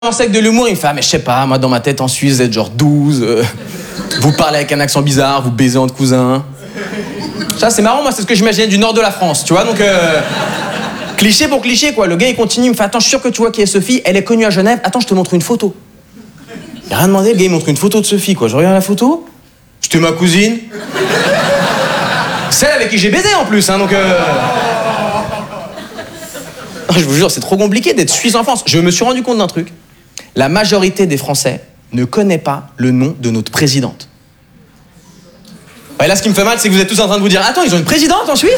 avec de l'humour, il me fait « Ah mais je sais pas, moi dans ma tête en Suisse, vous êtes genre 12, vous parlez avec un accent bizarre, vous baisez entre cousins. » Ça c'est marrant, moi c'est ce que j'imaginais du nord de la France, tu vois, donc... cliché pour cliché, quoi. Le gars il continue, il me fait « Attends, je suis sûr que tu vois qui est Sophie, elle est connue à Genève, attends, je te montre une photo. » Il a rien demandé, le gars il montre une photo de Sophie, quoi. Je regarde la photo, c'était ma cousine. Celle avec qui j'ai baisé en plus, hein, donc... Je vous jure, c'est trop compliqué d'être suisse en France. Je me suis rendu compte d'un truc. La majorité des Français ne connaît pas le nom de notre présidente. Et là, ce qui me fait mal, c'est que vous êtes tous en train de vous dire « Attends, ils ont une présidente en Suisse ?»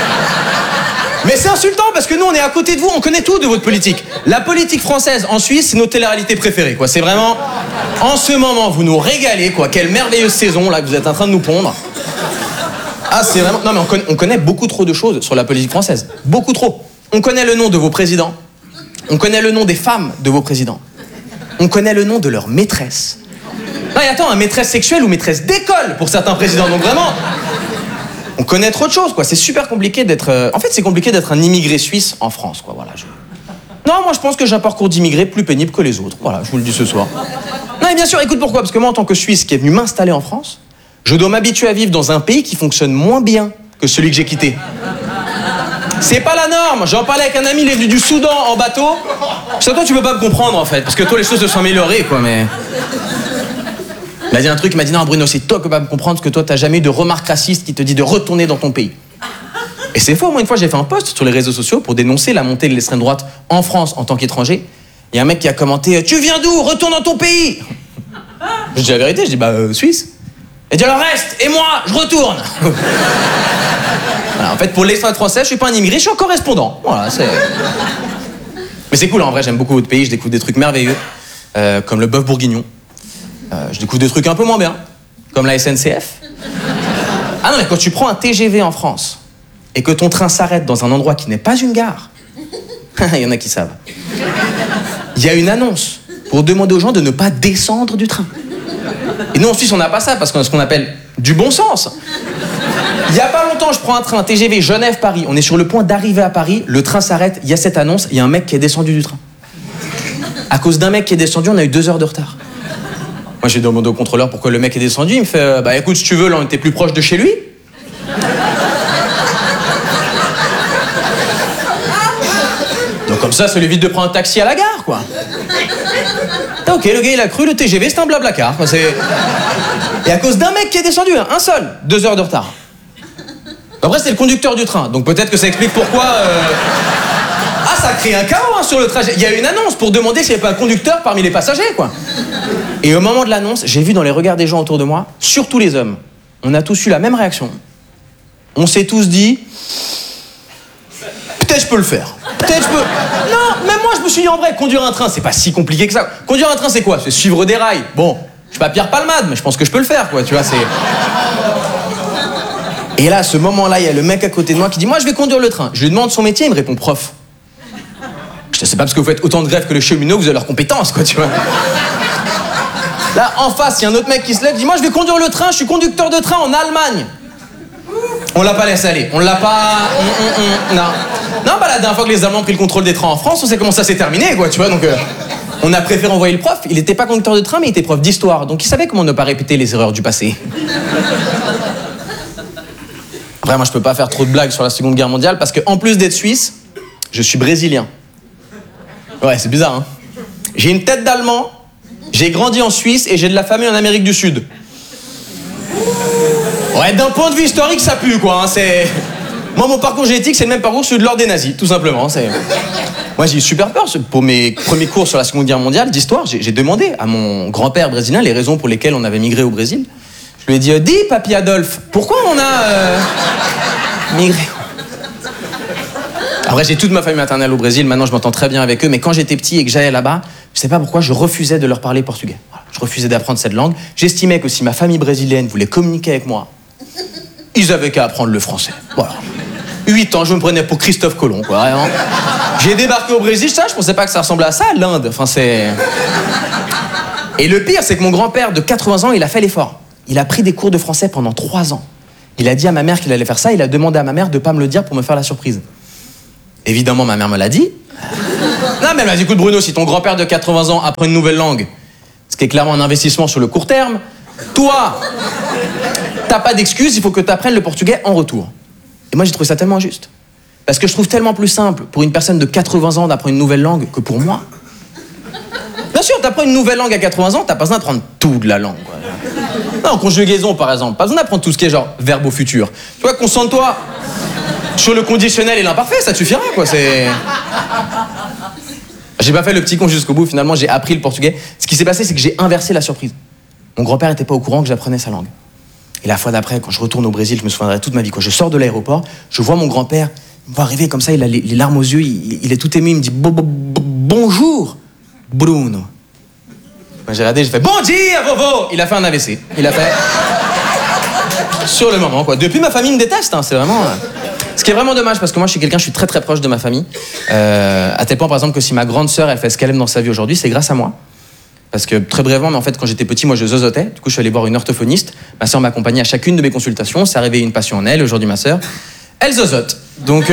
Mais c'est insultant, parce que nous, on est à côté de vous, on connaît tout de votre politique. La politique française en Suisse, c'est notre télé-réalité préférée, quoi. C'est vraiment... En ce moment, vous nous régalez, quoi. Quelle merveilleuse saison, là, que vous êtes en train de nous pondre. Ah, c'est vraiment... Non, mais on connaît beaucoup trop de choses sur la politique française. Beaucoup trop. On connaît le nom de vos présidents. On connaît le nom des femmes de vos présidents. On connaît le nom de leurs maîtresses. Non, et attends, maîtresse sexuelle ou maîtresse d'école pour certains présidents. Donc vraiment, on connaît trop de choses, quoi. C'est super compliqué d'être... En fait, c'est compliqué d'être un immigré suisse en France, quoi. Voilà. Non, moi, je pense que j'ai un parcours d'immigré plus pénible que les autres. Voilà, je vous le dis ce soir. Non, et bien sûr, écoute pourquoi. Parce que moi, en tant que Suisse qui est venu m'installer en France, je dois m'habituer à vivre dans un pays qui fonctionne moins bien que celui que j'ai quitté. C'est pas la norme. J'en parlais avec un ami, il est venu du Soudan en bateau. Je sais, toi, tu peux pas me comprendre, en fait, parce que toi, les choses se sont améliorées, quoi, mais... Il a dit un truc, il m'a dit « Non, Bruno, c'est toi qui peux pas me comprendre, parce que toi, t'as jamais eu de remarque raciste qui te dit de retourner dans ton pays. » Et c'est faux. Moi, une fois, j'ai fait un post sur les réseaux sociaux pour dénoncer la montée de l'extrême droite en France en tant qu'étranger. Il y a un mec qui a commenté « Tu viens d'où? Retourne dans ton pays !» Je dis la vérité, je dis « Bah, Suisse. » Il dit « Alors reste, et moi, je retourne !» Voilà, en fait, pour l'extrême française, je suis pas un immigré, je suis un correspondant. Voilà, c'est... Mais c'est cool, en vrai, j'aime beaucoup votre pays, je découvre des trucs merveilleux, comme le bœuf bourguignon. Je découvre des trucs un peu moins bien, comme la SNCF. Ah non, mais quand tu prends un TGV en France, et que ton train s'arrête dans un endroit qui n'est pas une gare, il y en a qui savent. Il y a une annonce pour demander aux gens de ne pas descendre du train. Et nous, en Suisse, on n'a pas ça, parce qu'on a ce qu'on appelle du bon sens. Il y a pas longtemps, je prends un train TGV Genève-Paris. On est sur le point d'arriver à Paris. Le train s'arrête. Il y a cette annonce. Il y a un mec qui est descendu du train. À cause d'un mec qui est descendu, on a eu 2 heures de retard. Moi, j'ai demandé au contrôleur pourquoi le mec est descendu. Il me fait bah écoute, si tu veux, là, on était plus proche de chez lui. Donc comme ça lui évite de prendre un taxi à la gare, quoi. Ok, le gars, il a cru le TGV, c'est un blablacar. Et à cause d'un mec qui est descendu, un seul, 2 heures de retard. Après, c'est le conducteur du train, donc peut-être que ça explique pourquoi... Ah, ça crée un chaos, hein, sur le trajet. Il y a une annonce pour demander s'il n'y avait pas un conducteur parmi les passagers, quoi. Et au moment de l'annonce, j'ai vu dans les regards des gens autour de moi, surtout les hommes, on a tous eu la même réaction. On s'est tous dit... Peut-être je peux le faire. Peut-être je peux... Non, même moi, je me suis dit, en vrai, conduire un train, c'est pas si compliqué que ça. Conduire un train, c'est quoi? C'est suivre des rails. Bon, je suis pas Pierre Palmade, mais je pense que je peux le faire, quoi, tu vois, c'est... Et là, à ce moment-là, il y a le mec à côté de moi qui dit « Moi, je vais conduire le train. » Je lui demande son métier, il me répond « Prof. » Je dis « C'est pas parce que vous faites autant de grèves que les cheminots que vous avez leurs compétences, quoi, tu vois. » Là, en face, il y a un autre mec qui se lève, dit « Moi, je vais conduire le train, je suis conducteur de train en Allemagne. » On l'a pas laissé aller. On l'a pas... Non. Non, bah la dernière fois que les Allemands ont pris le contrôle des trains en France, on sait comment ça s'est terminé, quoi, tu vois, donc... On a préféré envoyer le prof. Il était pas conducteur de train, mais il était prof d'histoire. Donc il savait comment ne pas répéter les erreurs du passé. Après, moi, je peux pas faire trop de blagues sur la Seconde Guerre mondiale, parce qu'en plus d'être suisse, je suis brésilien. Ouais, c'est bizarre, hein. J'ai une tête d'Allemand, j'ai grandi en Suisse, et j'ai de la famille en Amérique du Sud. Ouais, d'un point de vue historique, ça pue, quoi, hein, c'est... Moi, mon parcours génétique, c'est le même parcours que celui de l'ordre des nazis, tout simplement, c'est... Moi, j'ai eu super peur. Pour mes premiers cours sur la Seconde Guerre mondiale d'histoire, j'ai demandé à mon grand-père brésilien les raisons pour lesquelles on avait migré au Brésil. Je lui ai dit « Dis, papy Adolphe, pourquoi on a migré ?» Après, j'ai toute ma famille maternelle au Brésil. Maintenant, je m'entends très bien avec eux. Mais quand j'étais petit et que j'allais là-bas, je sais pas pourquoi, je refusais de leur parler portugais. Voilà, je refusais d'apprendre cette langue. J'estimais que si ma famille brésilienne voulait communiquer avec moi, ils avaient qu'à apprendre le français. Voilà. 8 ans, je me prenais pour Christophe Colomb, quoi, vraiment. J'ai débarqué au Brésil, ça, je pensais pas que ça ressemblait à ça, l'Inde. Enfin, c'est... Et le pire, c'est que mon grand-père de 80 ans, il a fait l'effort. Il a pris des cours de français pendant 3 ans. Il a dit à ma mère qu'il allait faire ça, il a demandé à ma mère de pas me le dire pour me faire la surprise. Évidemment, ma mère me l'a dit. Non, mais elle m'a dit, écoute Bruno, si ton grand-père de 80 ans apprend une nouvelle langue, ce qui est clairement un investissement sur le court terme, toi, t'as pas d'excuse, il faut que tu apprennes le portugais en retour. Et moi, j'ai trouvé ça tellement injuste. Parce que je trouve tellement plus simple pour une personne de 80 ans d'apprendre une nouvelle langue que pour moi. Bien sûr, t'apprends une nouvelle langue à 80 ans, t'as pas besoin d'apprendre toute la langue. Quoi. Non, conjugaison par exemple, pas besoin d'apprendre tout ce qui est genre verbe au futur. Tu vois, concentre-toi sur le conditionnel et l'imparfait, ça te suffira quoi, c'est... J'ai pas fait le petit con jusqu'au bout, finalement j'ai appris le portugais. Ce qui s'est passé, c'est que j'ai inversé la surprise. Mon grand-père était pas au courant que j'apprenais sa langue. Et la fois d'après, quand je retourne au Brésil, je me souviendrai toute ma vie, quand je sors de l'aéroport, je vois mon grand-père, il me voit arriver comme ça, il a les larmes aux yeux, il est tout ému, il me dit bonjour, Bruno. Moi, j'ai regardé, j'ai fait bon dia, Vovo. Il a fait un AVC. Il a fait sur le moment, quoi. Depuis, ma famille me déteste, hein, c'est vraiment. Ce qui est vraiment dommage, parce que moi, je suis très très proche de ma famille. À tel point, par exemple, que si ma grande sœur, elle fait ce qu'elle aime dans sa vie aujourd'hui, c'est grâce à moi. Parce que très brièvement, mais en fait, quand j'étais petit, moi, je zozotais. Du coup, je suis allé voir une orthophoniste. Ma sœur m'accompagnait à chacune de mes consultations. Ça a réveillé une passion en elle. Aujourd'hui, ma sœur, elle zozote. Donc.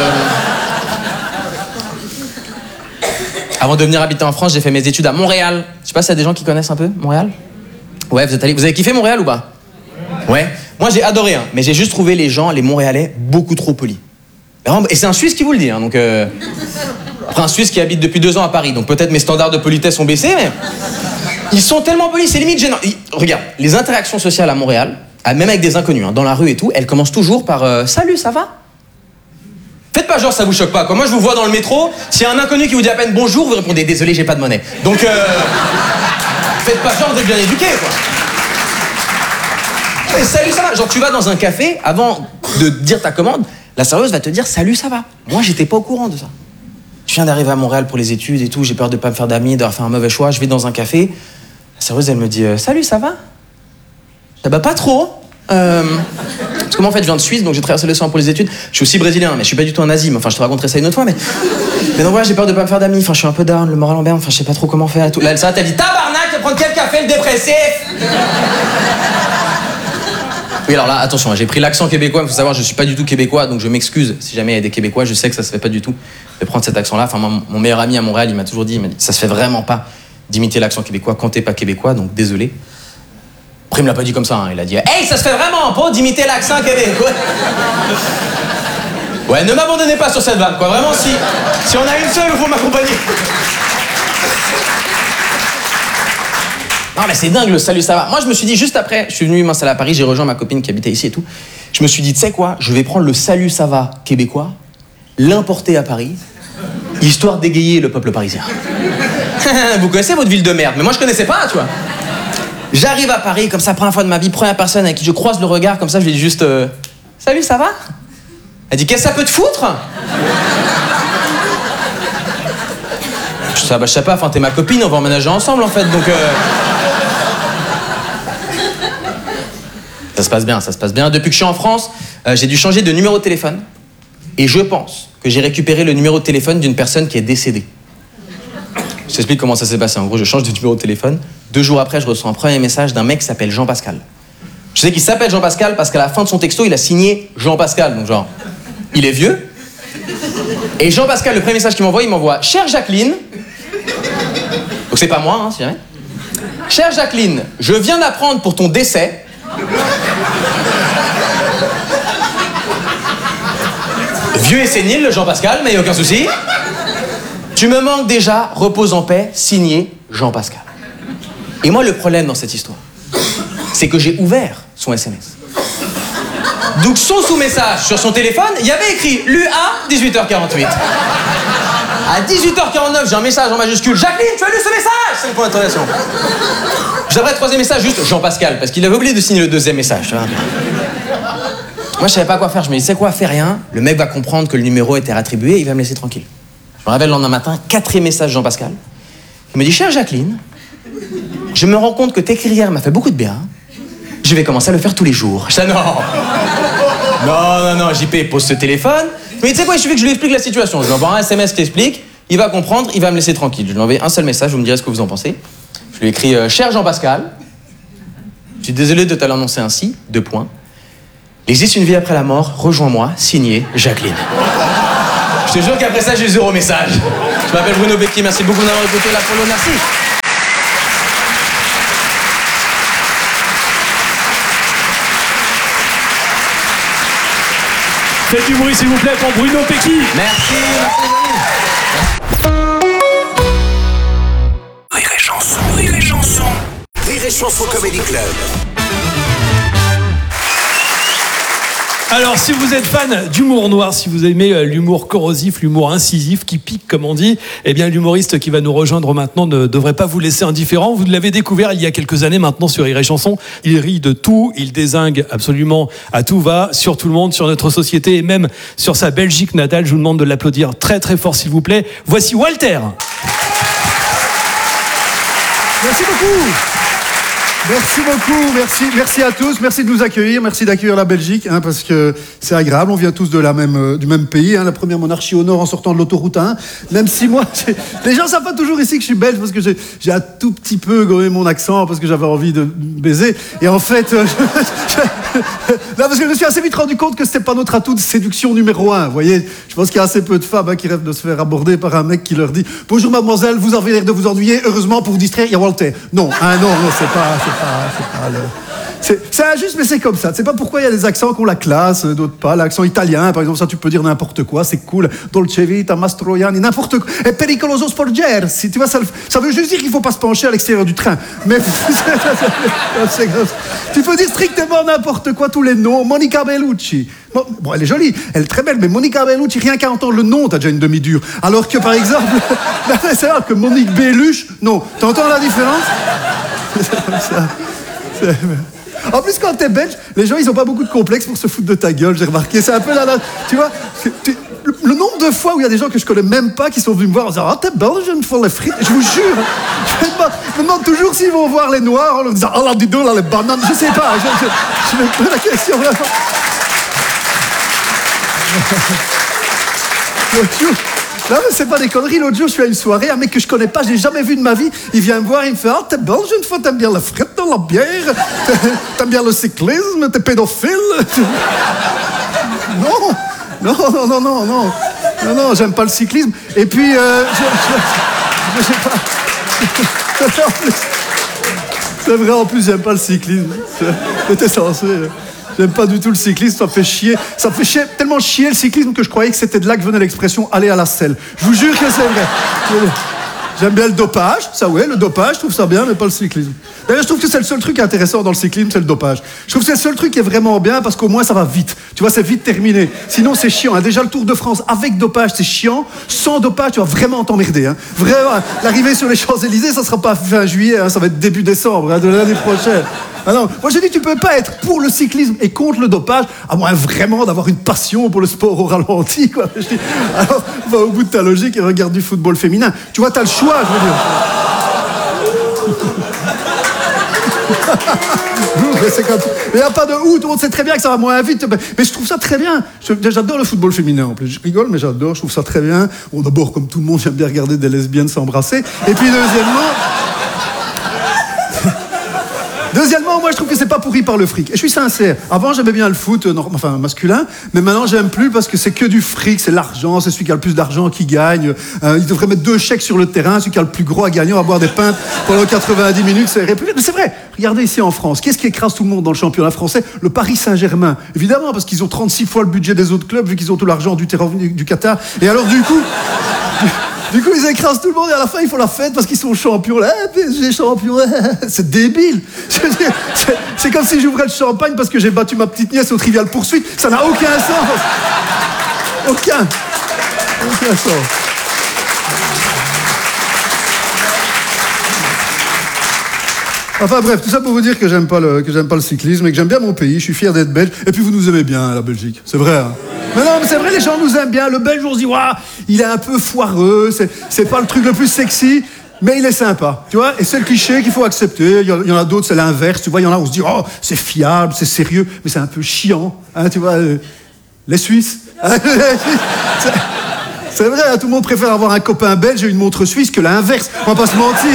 Avant de venir habiter en France, j'ai fait mes études à Montréal. Je sais pas s'il y a des gens qui connaissent un peu Montréal. Ouais, vous avez kiffé Montréal ou pas? Ouais. Moi, j'ai adoré, hein, mais j'ai juste trouvé les gens, les Montréalais, beaucoup trop polis. Et c'est un Suisse qui vous le dit, hein, donc... Après, un Suisse qui habite depuis 2 ans à Paris, donc peut-être mes standards de politesse ont baissé, mais... Ils sont tellement polis, c'est limite gênant. Regarde, les interactions sociales à Montréal, même avec des inconnus, hein, dans la rue et tout, elles commencent toujours par salut, ça va? Faites pas genre ça vous choque pas, quoi. Moi je vous vois dans le métro, s'il y a un inconnu qui vous dit à peine bonjour, vous répondez désolé, j'ai pas de monnaie. Donc faites pas genre, vous êtes bien éduqués, quoi. Et salut, ça va? Genre tu vas dans un café, avant de dire ta commande, la serveuse va te dire salut, ça va? Moi j'étais pas au courant de ça. Je viens d'arriver à Montréal pour les études et tout, j'ai peur de pas me faire d'amis, d'avoir fait un mauvais choix, je vais dans un café, la serveuse elle me dit salut, ça va? Ah bah pas trop. Parce que moi en fait je viens de Suisse, donc j'ai traversé l'océan pour les études. Je suis aussi brésilien, mais je suis pas du tout en Asie. Enfin je te raconterai ça une autre fois, mais donc voilà, j'ai peur de pas me faire d'amis. Enfin je suis un peu down, le moral en berne. Enfin je sais pas trop comment faire et tout. Là elle s'arrête, elle dit tabarnak, tu vas prendre quel café le dépressif? Oui alors là attention, j'ai pris l'accent québécois. Il faut savoir je suis pas du tout québécois, donc je m'excuse si jamais il y a des Québécois. Je sais que ça se fait pas du tout de prendre cet accent-là. Enfin mon meilleur ami à Montréal, il m'a toujours dit, ça se fait vraiment pas d'imiter l'accent québécois quand t'es pas québécois, donc désolé. Après, il me l'a pas dit comme ça, hein. Il a dit « Hey, ça se fait vraiment pas d'imiter l'accent québécois !» Ouais, ne m'abandonnez pas sur cette vanne, quoi. Vraiment, si on a une seule, il faut m'accompagner. Non, mais c'est dingue, le salut, ça va. Moi, je me suis dit, juste après, je suis venu m'installer à Paris, j'ai rejoint ma copine qui habitait ici et tout. Je me suis dit, tu sais quoi, je vais prendre le salut, ça va québécois, l'importer à Paris, histoire d'égayer le peuple parisien. Vous connaissez votre ville de merde, mais moi, je connaissais pas, tu vois. J'arrive à Paris, comme ça, première fois de ma vie, première personne avec qui je croise le regard, comme ça, je lui dis juste salut, ça va? Elle dit qu'est-ce que ça peut te foutre? Je sais pas, enfin, t'es ma copine, on va emménager ensemble en fait, donc. Ça se passe bien, ça se passe bien. Depuis que je suis en France, j'ai dû changer de numéro de téléphone. Et je pense que j'ai récupéré le numéro de téléphone d'une personne qui est décédée. Je t'explique comment ça s'est passé. En gros, je change de numéro de téléphone. 2 jours après, je reçois un premier message d'un mec qui s'appelle Jean-Pascal. Je sais qu'il s'appelle Jean-Pascal parce qu'à la fin de son texto, il a signé Jean-Pascal. Donc genre, il est vieux. Et Jean-Pascal, le premier message qu'il m'envoie, il m'envoie « Chère Jacqueline ». Donc c'est pas moi, hein, si jamais. « Chère Jacqueline, je viens d'apprendre pour ton décès. Vieux et sénile, le Jean-Pascal, mais aucun souci. Tu me manques déjà, repose en paix, signé Jean-Pascal. » Et moi, le problème dans cette histoire, c'est que j'ai ouvert son SMS. Donc son sous-message sur son téléphone, il y avait écrit l'UA 18h48. À 18h49, j'ai un message en majuscule. Jacqueline, tu as lu ce message? C'est le point d'interrogation. J'avais le 3e message, juste Jean-Pascal, parce qu'il avait oublié de signer le 2e message. Tu vois. Moi, je savais pas quoi faire. Je me dis, c'est quoi, fais rien. Le mec va comprendre que le numéro était réattribué et il va me laisser tranquille. Je me réveille le lendemain matin, 4e message Jean-Pascal. Il me dit, chère Jacqueline, je me rends compte que t'écrire hier m'a fait beaucoup de bien. Je vais commencer à le faire tous les jours. Je dis, non, JP, pose ce téléphone. Mais tu sais quoi, il suffit que je lui explique la situation. Je lui envoie un SMS qui t'explique, il va comprendre, il va me laisser tranquille. Je lui envoie un seul message, vous me direz ce que vous en pensez. Je lui écris, cher Jean-Pascal, je suis désolé de te l'annoncer ainsi, 2 points. Il existe une vie après la mort, rejoins-moi, signé Jacqueline. Je te jure qu'après ça, j'ai 0 message. Je m'appelle Bruno Becchi, merci beaucoup d'avoir écouté l'Apollo, merci. Faites du bruit s'il vous plaît pour Bruno Becchi. Merci. Rire et chanson, Rire et chanson. Rire et chanson Comedy Club. Alors, si vous êtes fan d'humour noir, si vous aimez l'humour corrosif, l'humour incisif, qui pique, comme on dit, eh bien, l'humoriste qui va nous rejoindre maintenant ne devrait pas vous laisser indifférent. Vous l'avez découvert il y a quelques années maintenant sur Rire et Chanson. Il rit de tout, il dézingue absolument à tout va, sur tout le monde, sur notre société et même sur sa Belgique natale. Je vous demande de l'applaudir très très fort, s'il vous plaît. Voici Walter. Merci beaucoup. Merci beaucoup, merci à tous, merci de nous accueillir, merci d'accueillir la Belgique, parce que c'est agréable, on vient tous du même pays, la première monarchie au nord en sortant de l'autoroute 1, même si moi, les gens ne savent pas toujours ici que je suis belge, parce que j'ai un tout petit peu gommé mon accent, parce que j'avais envie de baiser, et en fait, non, parce que je me suis assez vite rendu compte que c'était pas notre atout de séduction numéro 1, vous voyez, je pense qu'il y a assez peu de femmes qui rêvent de se faire aborder par un mec qui leur dit « Bonjour mademoiselle, vous avez l'air de vous ennuyer, heureusement pour vous distraire, il y a Walter. » Non, non, c'est injuste, mais c'est comme ça. Tu sais pas pourquoi il y a des accents qui ont la classe, d'autres pas. L'accent italien, par exemple, ça tu peux dire n'importe quoi, c'est cool. Dolce vita, Mastroianni, n'importe quoi. Et pericoloso sporgersi, tu vois, ça veut juste dire qu'il faut pas se pencher à l'extérieur du train. Mais c'est grave. Tu peux dire strictement n'importe quoi, tous les noms. Monica Bellucci. Bon, elle est jolie, elle est très belle, mais Monica Bellucci, rien qu'à entendre le nom, t'as déjà une demi-dure. Alors que, par exemple, c'est vrai que Monique Belluche, non. T'entends la différence? En plus, quand t'es belge, les gens, ils ont pas beaucoup de complexes pour se foutre de ta gueule, j'ai remarqué. C'est un peu là, tu vois, le nombre de fois où il y a des gens que je connais même pas qui sont venus me voir en disant « Ah, t'es belge, je me fais les frites ». Je vous jure, je me demande toujours s'ils vont voir les Noirs en leur disant « Ah, là, dis donc, là, les bananes ». Je sais pas, je me pose la question vraiment. Non, mais c'est pas des conneries. L'autre jour, je suis à une soirée, un mec que je connais pas, j'ai jamais vu de ma vie. Il vient me voir, il me fait « Ah, t'es belge une fois, t'aimes bien la frite dans la bière, t'aimes bien le cyclisme, t'es pédophile ?» Non, j'aime pas le cyclisme. Et puis, je sais pas. C'est vrai, en plus, j'aime pas le cyclisme. C'était censé. J'aime pas du tout le cyclisme, ça fait chier. Ça fait chier, tellement chier le cyclisme que je croyais que c'était de là que venait l'expression « aller à la selle ». Je vous jure que c'est vrai. J'aime bien le dopage, ça ouais, le dopage, je trouve ça bien, mais pas le cyclisme. D'ailleurs, je trouve que c'est le seul truc intéressant dans le cyclisme, c'est le dopage. Je trouve que c'est le seul truc qui est vraiment bien parce qu'au moins ça va vite. Tu vois, c'est vite terminé. Sinon, c'est chiant. Déjà, le Tour de France avec dopage, c'est chiant. Sans dopage, tu vas vraiment t'emmerder. Vraiment, l'arrivée sur les Champs-Élysées, ça sera pas fin juillet, ça va être début décembre de l'année prochaine. Ah non, moi j'ai dit tu peux pas être pour le cyclisme et contre le dopage, à moins vraiment d'avoir une passion pour le sport au ralenti, quoi. Je dis, alors, va au bout de ta logique et regarde du football féminin. Tu vois, t'as le choix, je veux dire. Il n'y a pas de ou, tout le monde sait très bien que ça va moins vite, mais je trouve ça très bien. J'adore le football féminin en plus. Je rigole, mais j'adore, je trouve ça très bien. Bon, d'abord, comme tout le monde, j'aime bien regarder des lesbiennes s'embrasser. Et puis, Deuxièmement, moi je trouve que c'est pas pourri par le fric. Et je suis sincère. Avant j'aimais bien le foot, masculin, mais maintenant j'aime plus parce que c'est que du fric, c'est l'argent, c'est celui qui a le plus d'argent qui gagne. Il devrait mettre 2 chèques sur le terrain, celui qui a le plus gros à gagner, on va boire des pintes pendant 90 minutes, c'est république. Mais c'est vrai. Regardez ici en France, qu'est-ce qui écrase tout le monde dans le championnat français? Le Paris Saint-Germain. Évidemment, parce qu'ils ont 36 fois le budget des autres clubs, vu qu'ils ont tout l'argent du Qatar. Et alors du coup, ils écrasent tout le monde et à la fin, ils font la fête parce qu'ils sont champions. Là, PSG champion, c'est débile. C'est comme si j'ouvrais le champagne parce que j'ai battu ma petite nièce au Trivial Poursuite. Ça n'a aucun sens. Aucun sens. Enfin bref, tout ça pour vous dire que j'aime pas le cyclisme et que j'aime bien mon pays. Je suis fier d'être belge. Et puis vous nous aimez bien, la Belgique. C'est vrai, hein. Mais non, mais c'est vrai, les gens nous aiment bien. Le Belge, on se dit, waouh, il est un peu foireux, c'est pas le truc le plus sexy, mais il est sympa, tu vois. Et c'est le cliché qu'il faut accepter. Il y en a d'autres, c'est l'inverse, tu vois. Il y en a, on se dit, oh, c'est fiable, c'est sérieux, mais c'est un peu chiant, hein, tu vois. Les Suisses. C'est vrai, hein, tout le monde préfère avoir un copain belge et une montre suisse que l'inverse. On va pas se mentir.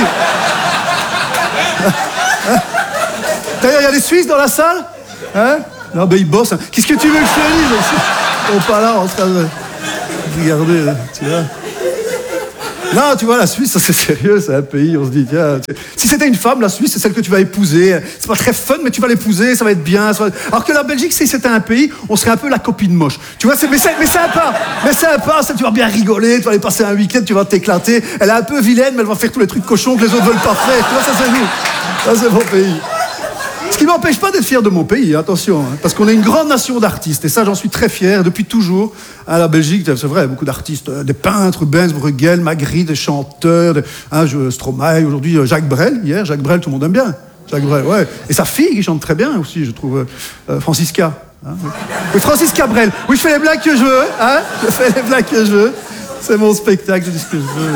D'ailleurs, il y a des Suisses dans la salle, hein? Non, ben ils bossent. Hein. Qu'est-ce que tu veux que je te dise? Ils sont pas là en train de regarder, tu vois. Non, tu vois, la Suisse, ça c'est sérieux, c'est un pays, on se dit, tiens, si c'était une femme, la Suisse, c'est celle que tu vas épouser. C'est pas très fun, mais tu vas l'épouser, ça va être bien. Alors que la Belgique, si c'était un pays, on serait un peu la copine moche. Tu vois, mais sympa, ça, tu vas bien rigoler, tu vas aller passer un week-end, tu vas t'éclater. Elle est un peu vilaine, mais elle va faire tous les trucs cochons que les autres veulent pas faire. Tu vois, ça c'est nous. Ça c'est mon pays. Ce qui ne m'empêche pas d'être fier de mon pays, attention, hein, parce qu'on est une grande nation d'artistes, et ça j'en suis très fier depuis toujours. À la Belgique, c'est vrai, beaucoup d'artistes, des peintres, Rubens, Bruegel, Magritte, des chanteurs, Stromae, aujourd'hui Jacques Brel, hier, Jacques Brel, tout le monde aime bien. Jacques Brel, ouais. Et sa fille qui chante très bien aussi, je trouve, Francisca. Hein, oui, Francisca Brel. Oui, je fais les blagues que je veux, hein, je fais les blagues que je veux. C'est mon spectacle, je dis ce que je veux.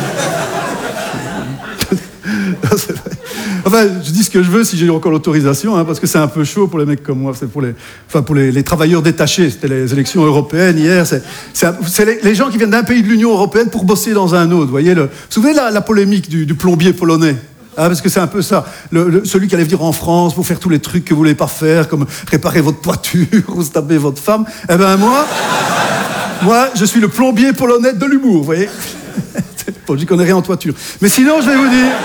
C'est vrai. Enfin, je dis ce que je veux si j'ai encore l'autorisation, hein, parce que c'est un peu chaud pour les mecs comme moi. C'est pour les travailleurs détachés. C'était les élections européennes hier. C'est les gens qui viennent d'un pays de l'Union européenne pour bosser dans un autre. Vous voyez, vous vous souvenez de la polémique du plombier polonais? Ah, parce que c'est un peu ça. Celui qui allait venir en France pour faire tous les trucs que vous voulez pas faire, comme réparer votre toiture ou se taper votre femme. Eh ben moi, je suis le plombier polonais de l'humour, vous voyez. Bon, j'y connais rien en toiture. Mais sinon, je vais vous dire...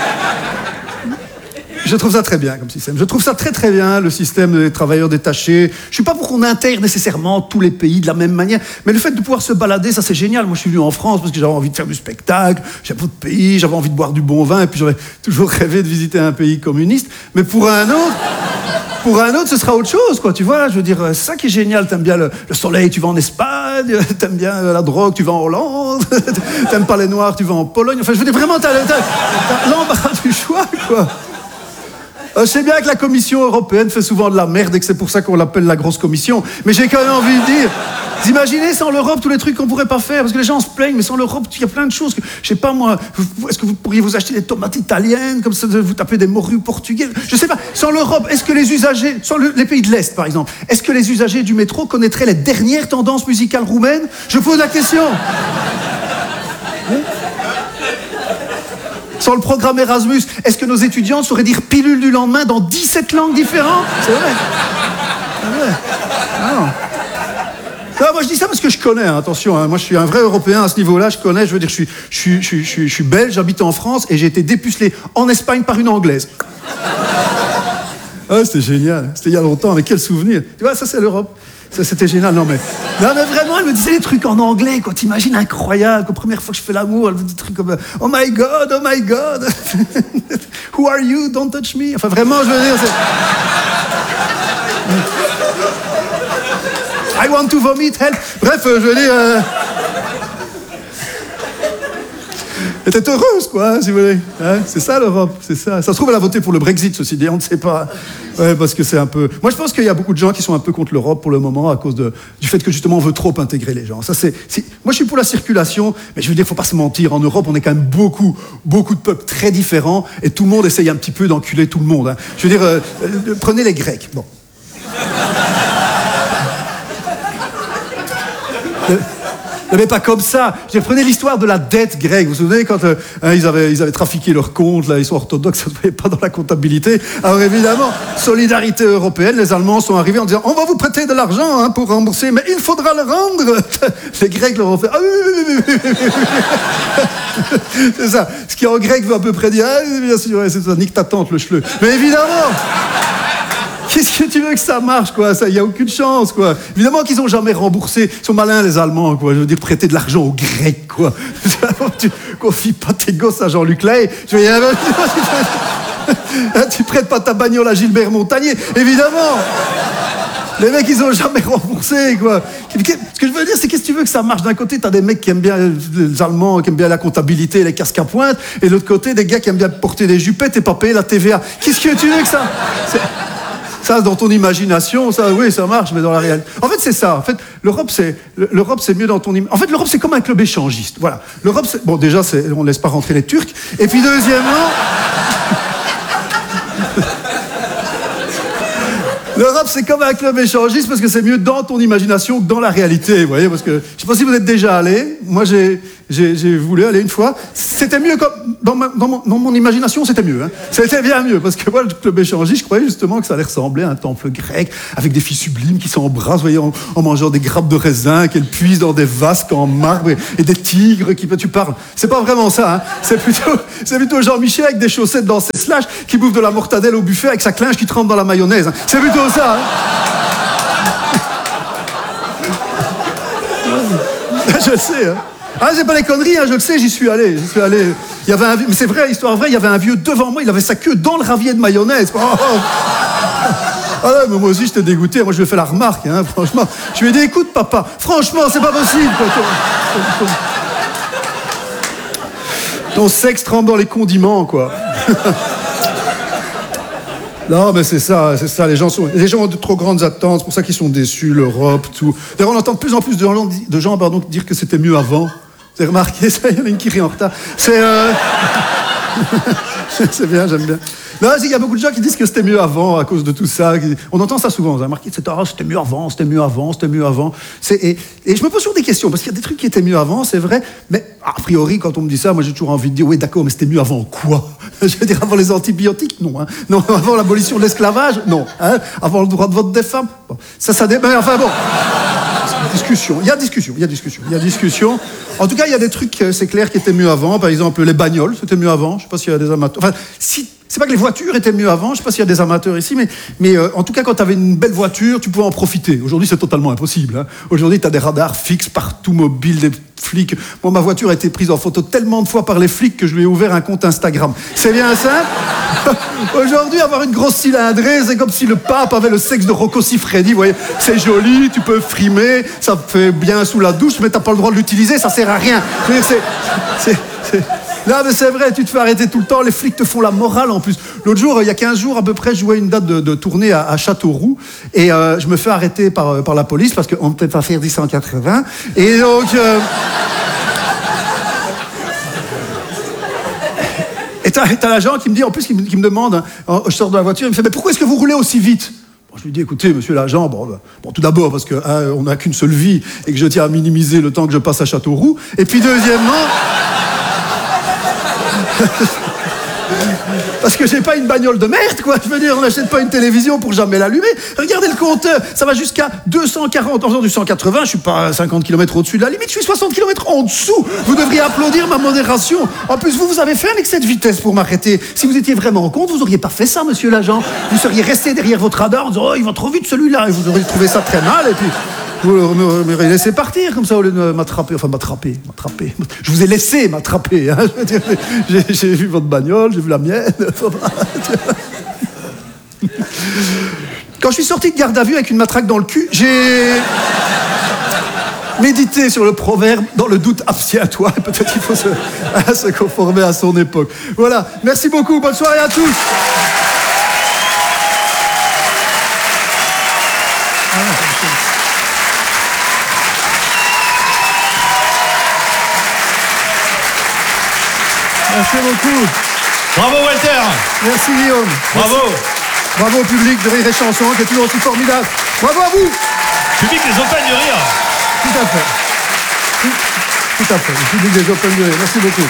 Je trouve ça très bien comme système. Je trouve ça très très bien, le système des travailleurs détachés. Je suis pas pour qu'on intègre nécessairement tous les pays de la même manière, mais le fait de pouvoir se balader, ça c'est génial. Moi je suis venu en France parce que j'avais envie de faire du spectacle, j'avais pas de pays, j'avais envie de boire du bon vin, et puis j'avais toujours rêvé de visiter un pays communiste. Mais pour un autre, ce sera autre chose, quoi. Tu vois, je veux dire, c'est ça qui est génial. T'aimes bien le soleil, tu vas en Espagne. T'aimes bien la drogue, tu vas en Hollande. T'aimes pas les Noirs, tu vas en Pologne. Enfin, je veux dire, vraiment, t'as l'embarras du choix, quoi. Je sais bien que la Commission européenne fait souvent de la merde et que c'est pour ça qu'on l'appelle la grosse commission. Mais j'ai quand même envie de dire, vous imaginez sans l'Europe tous les trucs qu'on pourrait pas faire, parce que les gens se plaignent, mais sans l'Europe, il y a plein de choses. Je sais pas moi, est-ce que vous pourriez vous acheter des tomates italiennes, comme ça vous tapez des morues portugaises? Je sais pas. Sans l'Europe, est-ce que les usagers, les pays de l'Est par exemple, est-ce que les usagers du métro connaîtraient les dernières tendances musicales roumaines? Je pose la question. Sans le programme Erasmus, est-ce que nos étudiants sauraient dire pilule du lendemain dans 17 langues différentes? C'est vrai. C'est vrai. Non, moi je dis ça parce que je connais, hein, attention, hein, moi je suis un vrai Européen à ce niveau-là, je connais, je veux dire, je suis belge, j'habite en France et j'ai été dépucelé en Espagne par une Anglaise. Ah, c'était génial, c'était il y a longtemps, mais quel souvenir. Tu vois, ça c'est l'Europe. Ça, c'était génial, non mais vraiment, elle me disait des trucs en anglais, quoi, t'imagines, incroyable, la première fois que je fais l'amour, elle me dit des trucs comme oh my god, who are you, don't touch me, enfin vraiment, je veux dire, I want to vomit, help. Bref, je veux dire, elle était heureuse, quoi, si vous voulez. Hein, c'est ça l'Europe, c'est ça. Ça se trouve, elle a voté pour le Brexit, ceci dit, on ne sait pas. Ouais, parce que c'est un peu... Moi, je pense qu'il y a beaucoup de gens qui sont un peu contre l'Europe pour le moment à cause du fait que, justement, on veut trop intégrer les gens. Ça, Moi, je suis pour la circulation, mais je veux dire, il ne faut pas se mentir. En Europe, on est quand même beaucoup de peuples très différents et tout le monde essaye un petit peu d'enculer tout le monde. Hein. Je veux dire, prenez les Grecs. Bon. Mais pas comme ça. Je prenez l'histoire de la dette grecque. Vous vous souvenez quand ils avaient trafiqué leurs comptes, là, ils sont orthodoxes, ça ne se voyait pas dans la comptabilité. Alors évidemment, solidarité européenne, les Allemands sont arrivés en disant on va vous prêter de l'argent pour rembourser, mais il faudra le rendre. Les Grecs leur ont fait ah oui. C'est ça. Ce qui en grec veut à peu près dire ah bien sûr, ouais, c'est ça, nique ta tante le chleu. Mais évidemment. Qu'est-ce que tu veux que ça marche, quoi? Il n'y a aucune chance, quoi. Évidemment qu'ils n'ont jamais remboursé. Ils sont malins, les Allemands, quoi. Je veux dire, prêter de l'argent aux Grecs, quoi. Tu confies pas tes gosses à Jean-Luc Lahaye. Tu prêtes pas ta bagnole à Gilbert Montagnier. Évidemment. Les mecs, ils n'ont jamais remboursé, quoi. Ce que je veux dire, c'est qu'est-ce que tu veux que ça marche? D'un côté, t'as des mecs qui aiment bien les Allemands, qui aiment bien la comptabilité, les casques à pointe, et de l'autre côté, des gars qui aiment bien porter des jupettes et pas payer la TVA. Qu'est-ce que tu veux que ça... Ça, dans ton imagination, ça, oui, ça marche, mais dans la réalité... En fait, c'est ça. En fait, l'Europe, c'est mieux dans ton... En fait, l'Europe, c'est comme un club échangiste. Voilà. L'Europe, c'est... Bon, déjà, on ne laisse pas rentrer les Turcs. Et puis, deuxièmement... l'Europe, c'est comme un club échangiste parce que c'est mieux dans ton imagination que dans la réalité, vous voyez, parce que je sais pas si vous êtes déjà allé. Moi, j'ai voulu aller une fois. C'était mieux comme dans mon imagination, c'était mieux. Hein. C'était bien mieux parce que moi, le club échangiste, je croyais justement que ça allait ressembler à un temple grec avec des filles sublimes qui s'embrassent, vous voyez, en mangeant des grappes de raisin, qu'elles puisent dans des vasques en marbre et des tigres qui tu parles. C'est pas vraiment ça. Hein. C'est plutôt Jean-Michel avec des chaussettes dans ses slash qui bouffe de la mortadelle au buffet avec sa clinche qui trempe dans la mayonnaise. Hein. C'est plutôt ça. Hein. Je le sais. Hein. Ah, c'est pas des conneries, hein, je le sais, j'y suis allé. Il y avait mais c'est vrai, histoire vraie, il y avait un vieux devant moi, il avait sa queue dans le ravier de mayonnaise. Oh. Ah ouais, mais moi aussi j'étais dégoûté, moi je lui ai fait la remarque, hein, franchement. Je lui ai dit, écoute papa, franchement c'est pas possible. Ton sexe trempe dans les condiments, quoi. Non, mais c'est ça, les gens ont de trop grandes attentes, c'est pour ça qu'ils sont déçus, l'Europe, tout. D'ailleurs, on entend de plus en plus de gens dire que c'était mieux avant. Vous avez remarqué ça, il y en a une qui rit en retard. C'est bien, j'aime bien. Non, il y a beaucoup de gens qui disent que c'était mieux avant à cause de tout ça. On entend ça souvent. Vous avez remarqué, c'était mieux avant. Et je me pose toujours des questions, parce qu'il y a des trucs qui étaient mieux avant, c'est vrai. Mais a priori, quand on me dit ça, moi j'ai toujours envie de dire, oui, d'accord, mais c'était mieux avant quoi? Je veux dire, avant les antibiotiques? Non. Hein. Non, avant l'abolition de l'esclavage? Non. Hein. Avant le droit de vote des femmes? Bon. Ça dépend. Enfin bon. Il y a discussion. En tout cas, il y a des trucs, c'est clair, qui étaient mieux avant. Par exemple, les bagnoles, c'était mieux avant. Je sais pas s'il y a des amateurs. Enfin, c'est pas que les voitures étaient mieux avant. Je sais pas s'il y a des amateurs ici, mais en tout cas, quand tu avais une belle voiture, tu pouvais en profiter. Aujourd'hui, c'est totalement impossible. Hein. Aujourd'hui, tu as des radars fixes partout, mobiles, des flics. Moi, ma voiture a été prise en photo tellement de fois par les flics que je lui ai ouvert un compte Instagram. C'est bien ça. Aujourd'hui, avoir une grosse cylindrée, c'est comme si le pape avait le sexe de Rocco Siffredi. Vous voyez, c'est joli, tu peux frimer, ça fait bien sous la douche, mais t'as pas le droit de l'utiliser, ça sert à rien. Je veux dire, là, mais c'est vrai, tu te fais arrêter tout le temps, les flics te font la morale en plus. L'autre jour, il y a 15 jours à peu près, je jouais une date de tournée à Châteauroux et je me fais arrêter par la police parce qu'on ne peut pas faire 180. Et donc... Et t'as l'agent qui me dit, en plus, qui me demande, hein, je sors de la voiture, il me fait, mais pourquoi est-ce que vous roulez aussi vite? Bon, je lui dis, écoutez, monsieur l'agent, bon, tout d'abord, parce qu'on n'a qu'une seule vie et que je tiens à minimiser le temps que je passe à Châteauroux. Et puis, deuxièmement... Parce que j'ai pas une bagnole de merde, quoi. Je veux dire, on n'achète pas une télévision pour jamais l'allumer. Regardez le compteur, ça va jusqu'à 240. En faisant du 180, je suis pas à 50 km au-dessus de la limite, je suis 60 km en dessous. Vous devriez applaudir ma modération. En plus, vous avez fait un excès de vitesse pour m'arrêter. Si vous étiez vraiment en compte, vous auriez pas fait ça, monsieur l'agent. Vous seriez resté derrière votre radar en disant, oh, il va trop vite celui-là. Et vous auriez trouvé ça très mal, et puis... Vous m'aurez laissé partir comme ça au lieu de m'attraper. Enfin, m'attraper. Je vous ai laissé m'attraper. Hein. J'ai vu votre bagnole, j'ai vu la mienne. Quand je suis sorti de garde à vue avec une matraque dans le cul, j'ai médité sur le proverbe « Dans le doute, abstiens-toi ». Peut-être qu'il faut se conformer à son époque. Voilà. Merci beaucoup. Bonne soirée à tous. Merci beaucoup. Bravo Walter. Merci Guillaume. Bravo. Merci. Bravo au public de Rire et Chanson qui est toujours aussi formidable. Bravo à vous. Public des Open de Rire. Tout à fait. Tout à fait. Le public des Open de Rire. Merci beaucoup.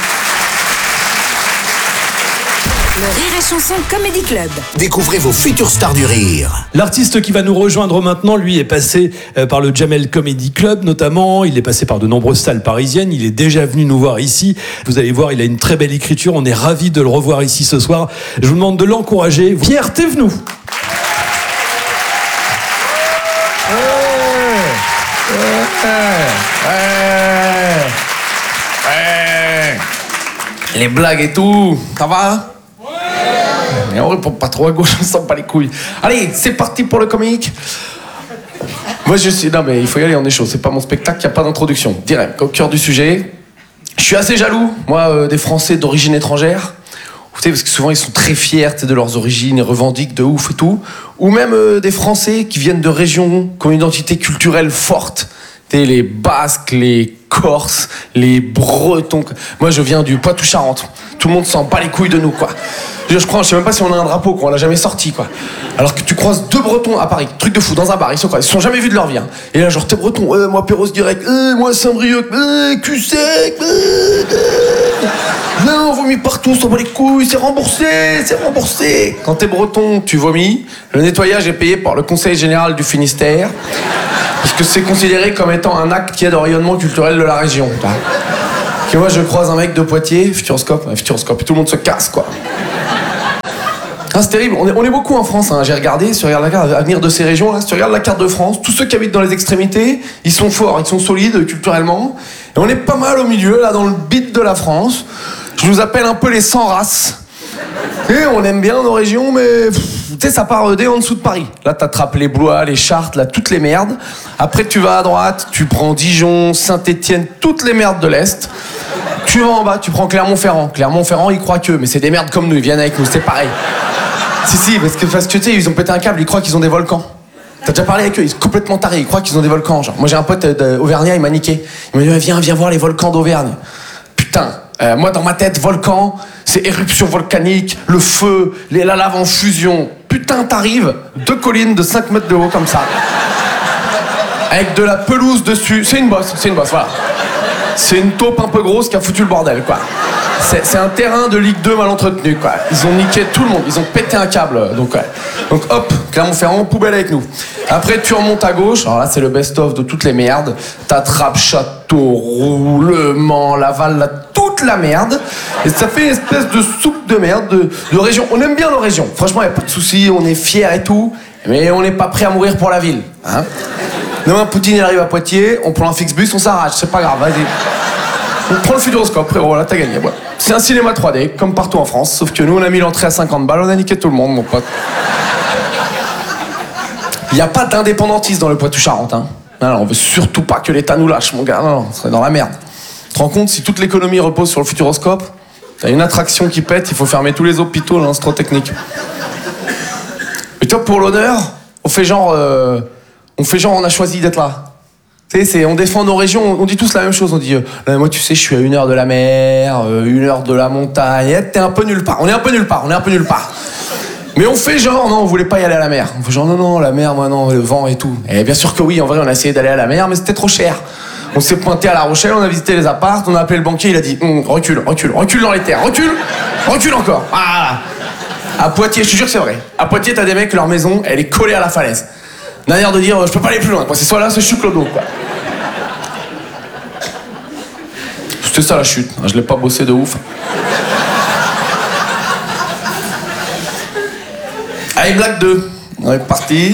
Le Rire et Chanson Comedy Club. Découvrez vos futures stars du rire. L'artiste qui va nous rejoindre maintenant, lui, est passé par le Jamel Comedy Club notamment. Il est passé par de nombreuses salles parisiennes. Il est déjà venu nous voir ici. Vous allez voir, il a une très belle écriture. On est ravis de le revoir ici ce soir. Je vous demande de l'encourager. Pierre Thévenoud. Les blagues et tout, ça va? Et on répond pas trop à gauche, on s'en bat les couilles. Allez, c'est parti pour le comique. Moi je suis... Non mais il faut y aller, on est chaud. C'est pas mon spectacle, il n'y a pas d'introduction. Direct, au cœur du sujet. Je suis assez jaloux, moi, des Français d'origine étrangère. Vous savez, parce que souvent ils sont très fiers de leurs origines, ils revendiquent de ouf et tout. Ou même des Français qui viennent de régions qui ont une identité culturelle forte. Les Basques, les Corses, les Bretons. Moi, je viens du Poitou-Charentes. Tout le monde s'en bat les couilles de nous, quoi. Je sais même pas si on a un drapeau, quoi. On l'a jamais sorti, quoi. Alors que tu croisent 2 Bretons à Paris, truc de fou, dans un bar, ils se croisent, ils se sont jamais vus de leur vie. Hein. Et là, genre, t'es Breton, moi Perros direct, moi Saint-Brieuc, cul sec, non, on vomit partout, on s'en bat les couilles, c'est remboursé. Quand t'es Breton, tu vomis, le nettoyage est payé par le Conseil Général du Finistère, parce que c'est considéré comme étant un acte qui aide au rayonnement culturel de la région. Et moi, je croise un mec de Poitiers, Futuroscope, et tout le monde se casse, quoi. Ah, c'est terrible, on est beaucoup en France, hein. J'ai regardé, si tu regardes la carte, à venir de ces régions, là, si tu regardes la carte de France, tous ceux qui habitent dans les extrémités, ils sont forts, ils sont solides culturellement, et on est pas mal au milieu, là, dans le bit de la France. Je nous appelle un peu les sans races. Et on aime bien nos régions, mais tu sais, ça part dès en dessous de Paris. Là, t'attrapes les Blois, les Chartres, là, toutes les merdes. Après, tu vas à droite, tu prends Dijon, Saint-Étienne, toutes les merdes de l'Est. Tu vas en bas, tu prends Clermont-Ferrand. Clermont-Ferrand, ils croient que, mais c'est des merdes comme nous, ils viennent avec nous, c'est pareil. Si, parce que tu sais, ils ont pété un câble, ils croient qu'ils ont des volcans. T'as déjà parlé avec eux, ils sont complètement tarés, ils croient qu'ils ont des volcans. Genre, moi j'ai un pote auvergnat, il m'a niqué. Il m'a dit, viens voir les volcans d'Auvergne. Putain, moi dans ma tête, volcan, c'est éruption volcanique, le feu, la lave en fusion. Putain, t'arrives, 2 collines de 5 mètres de haut comme ça. Avec de la pelouse dessus. C'est une bosse, voilà. C'est une taupe un peu grosse qui a foutu le bordel, quoi. C'est un terrain de Ligue 2 mal entretenu, quoi. Ils ont niqué tout le monde, ils ont pété un câble, donc ouais. Donc hop, Clermont-Ferrand, poubelle avec nous. Après, tu remontes à gauche, alors là, c'est le best-of de toutes les merdes. T'attrapes Châteauroux, Le Mans, Laval, là, toute la merde. Et ça fait une espèce de soupe de merde de région. On aime bien nos régions, franchement, y a pas de soucis, on est fiers et tout, mais on n'est pas prêt à mourir pour la ville, hein. Demain, Poutine, il arrive à Poitiers, on prend un Flixbus, on s'arrache, c'est pas grave, vas-y. On prend le Futuroscope, frérot, là, t'as gagné, ouais. C'est un cinéma 3D, comme partout en France, sauf que nous, on a mis l'entrée à 50 balles, on a niqué tout le monde, mon pote. Il n'y a pas d'indépendantisme dans le Poitou-Charentes, hein. Non, on veut surtout pas que l'État nous lâche, mon gars, non, on serait dans la merde. Tu te rends compte, si toute l'économie repose sur le Futuroscope, t'as une attraction qui pète, il faut fermer tous les hôpitaux, là, c'est trop technique. Et toi, pour l'honneur, on fait genre, on a choisi d'être là. Tu sais, on défend nos régions, on dit tous la même chose, on dit moi tu sais je suis à 1 heure de la mer, 1 heure de la montagne, t'es un peu nulle part, on est un peu nulle part. Mais on fait genre non, on voulait pas y aller à la mer. On fait genre non, la mer, moi non, le vent et tout. Et bien sûr que oui, en vrai on a essayé d'aller à la mer, mais c'était trop cher. On s'est pointé à La Rochelle, on a visité les apparts, on a appelé le banquier, il a dit recule dans les terres, recule encore. Ah. À Poitiers, je te jure que c'est vrai. À Poitiers, t'as des mecs, leur maison, elle est collée à la falaise. D'ailleurs de dire je peux pas aller plus loin, quoi. C'est soit là, c'est chute l'eau, quoi. C'était ça la chute, je l'ai pas bossé de ouf. Allez, blague 2. On est parti.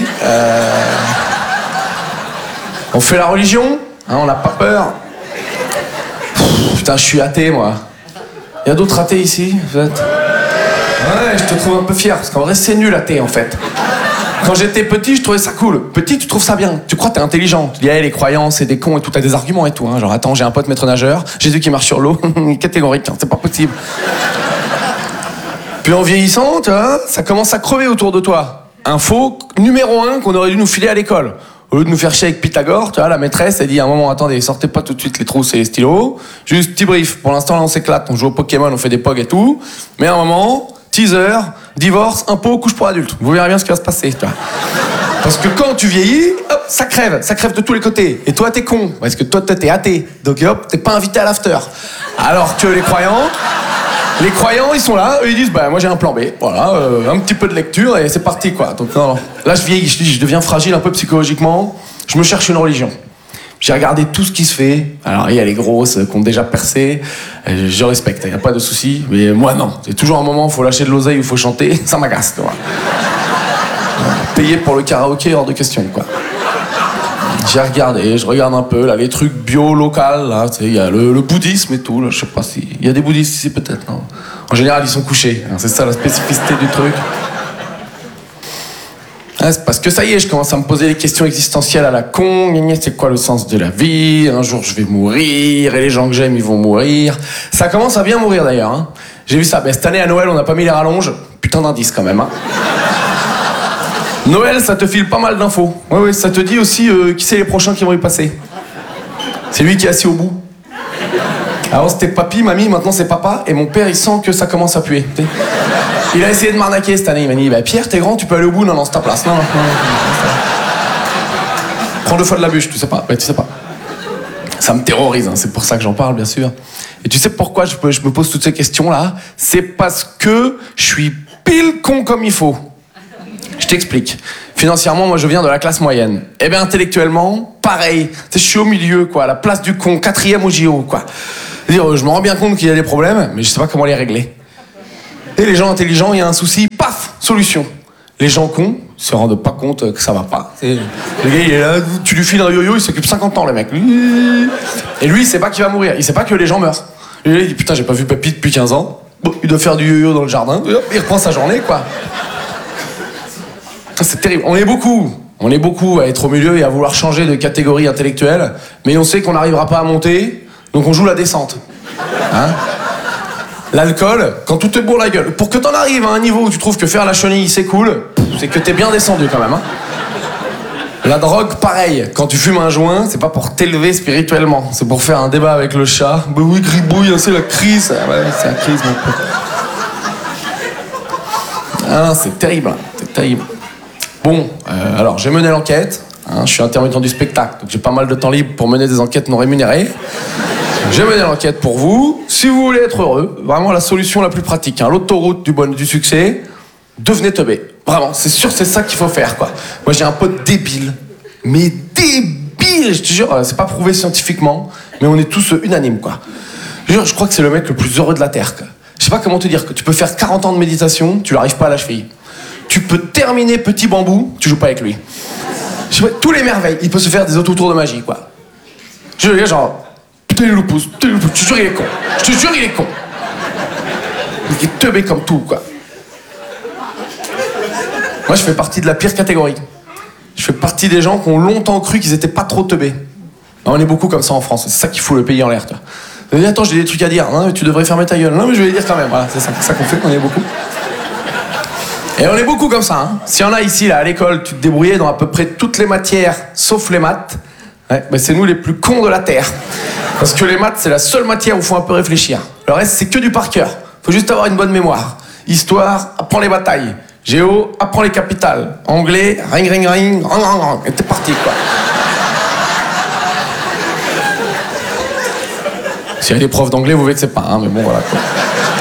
On fait la religion, hein, on n'a pas peur. Putain, je suis athée, moi. Il y a d'autres athées ici, en fait. Ouais, je te trouve un peu fier, parce qu'en vrai, c'est nul athée, en fait. Quand j'étais petit, je trouvais ça cool. Petit, tu trouves ça bien. Tu crois que t'es intelligent. Tu dis, hey, les croyants, c'est des cons et tout. T'as des arguments et tout. Hein. Genre, attends, j'ai un pote maître nageur. Jésus qui marche sur l'eau. Catégorique, hein, c'est pas possible. Puis en vieillissant, tu vois, ça commence à crever autour de toi. Info numéro 1 qu'on aurait dû nous filer à l'école. Au lieu de nous faire chier avec Pythagore, tu vois, la maîtresse, elle dit à un moment, attendez, sortez pas tout de suite les trousses et les stylos. Juste petit brief. Pour l'instant, là, on s'éclate. On joue au Pokémon, on fait des pogs et tout. Mais à un moment, teaser, divorce, impôt, couche pour adulte. Vous verrez bien ce qui va se passer, tu vois. Parce que quand tu vieillis, hop, ça crève de tous les côtés. Et toi, t'es con, parce que toi, t'es athée. Donc hop, t'es pas invité à l'after. Alors que les croyants, ils sont là, eux, ils disent, bah moi j'ai un plan B, voilà, un petit peu de lecture et c'est parti, quoi. Donc non. Là, je vieillis, je deviens fragile un peu psychologiquement, je me cherche une religion. J'ai regardé tout ce qui se fait. Alors, il y a les grosses qui ont déjà percé. Je respecte, il n'y a pas de souci. Mais moi, non. C'est toujours un moment où il faut lâcher de l'oseille, où il faut chanter. Ça m'agace, tu vois. Payer pour le karaoké, hors de question, quoi. J'ai regardé, je regarde un peu, là, les trucs bio, local, là. Il y a le bouddhisme et tout, là. Je sais pas si... Il y a des bouddhistes ici, peut-être, non. En général, ils sont couchés. C'est ça, la spécificité du truc. Ah, c'est parce que ça y est, je commence à me poser des questions existentielles à la con. C'est quoi le sens de la vie? Un jour, je vais mourir, et les gens que j'aime, ils vont mourir. Ça commence à bien mourir, d'ailleurs. Hein. J'ai vu ça. Ben, cette année, à Noël, on n'a pas mis les rallonges. Putain d'indice, quand même. Hein. Noël, ça te file pas mal d'infos. Ouais, ça te dit aussi qui c'est les prochains qui vont y passer. C'est lui qui est assis au bout. Avant c'était papy, mamie, maintenant c'est papa, et mon père il sent que ça commence à puer. T'sais. Il a essayé de m'arnaquer cette année, il m'a dit bah, Pierre t'es grand, tu peux aller au bout, non c'est ta place, non. Prends 2 fois de la bûche, tu sais pas, tu sais pas. Ça me terrorise, hein, c'est pour ça que j'en parle bien sûr. Et tu sais pourquoi je me pose toutes ces questions là? C'est parce que je suis pile con comme il faut. Je t'explique. Financièrement, moi, je viens de la classe moyenne. Eh bien, intellectuellement, pareil. Je suis au milieu, quoi, à la place du con, 4e au JO, quoi. C'est-à-dire, je me rends bien compte qu'il y a des problèmes, mais je sais pas comment les régler. Et les gens intelligents, il y a un souci, paf, solution. Les gens cons se rendent pas compte que ça va pas. Le gars, il est là, tu lui files un yo-yo, il s'occupe 50 ans, le mec. Et lui, il sait pas qu'il va mourir. Il sait pas que les gens meurent. Et lui, il dit, putain, j'ai pas vu papy depuis 15 ans. Bon, il doit faire du yo-yo dans le jardin. Il reprend sa journée, quoi. C'est terrible. On est beaucoup à être au milieu et à vouloir changer de catégorie intellectuelle, mais on sait qu'on n'arrivera pas à monter, donc on joue la descente. Hein? L'alcool, quand tout te bourre la gueule. Pour que t'en arrives à un niveau où tu trouves que faire la chenille c'est cool, c'est que t'es bien descendu quand même. Hein? La drogue, pareil. Quand tu fumes un joint, c'est pas pour t'élever spirituellement, c'est pour faire un débat avec le chat. Bah oui, gribouille, c'est la crise. Ah ouais, c'est la crise, mon pote. Ah, c'est terrible, c'est terrible. Bon, alors j'ai mené l'enquête, hein, je suis intermittent du spectacle, donc j'ai pas mal de temps libre pour mener des enquêtes non rémunérées. J'ai mené l'enquête pour vous. Si vous voulez être heureux, vraiment la solution la plus pratique, hein, l'autoroute du succès, devenez teubé. Vraiment, c'est sûr, c'est ça qu'il faut faire, quoi. Moi j'ai un pote débile, mais débile, je te jure, c'est pas prouvé scientifiquement, mais on est tous unanimes, quoi. Je crois que c'est le mec le plus heureux de la Terre, quoi. Je sais pas comment te dire, que tu peux faire 40 ans de méditation, tu l'arrives pas à la cheville. Tu peux terminer petit bambou, tu joues pas avec lui. Je sais pas, tous les merveilles, il peut se faire des autotours de magie, quoi. Je veux dire, genre, putain, il le pousse, je te jure, il est con. Je te jure, il est con. Il est teubé comme tout, quoi. Moi, je fais partie de la pire catégorie. Je fais partie des gens qui ont longtemps cru qu'ils étaient pas trop teubés. On est beaucoup comme ça en France, c'est ça qui fout le pays en l'air, toi. Attends, j'ai des trucs à dire. Non, mais tu devrais fermer ta gueule. Non, mais je vais les dire quand même. Voilà, c'est ça qu'on fait, on est beaucoup. Et on est beaucoup comme ça, hein. S'il y en a ici, là, à l'école, tu te débrouillais dans à peu près toutes les matières, sauf les maths, ouais, bah c'est nous les plus cons de la Terre. Parce que les maths, c'est la seule matière où il faut un peu réfléchir. Le reste, c'est que du par cœur. Faut juste avoir une bonne mémoire. Histoire, apprends les batailles. Géo, apprends les capitales. Anglais, ring, ring, ring, rang, rang, rang. Et t'es parti, quoi. S'il y a des profs d'anglais, vous vexez pas, hein, mais bon, voilà, quoi.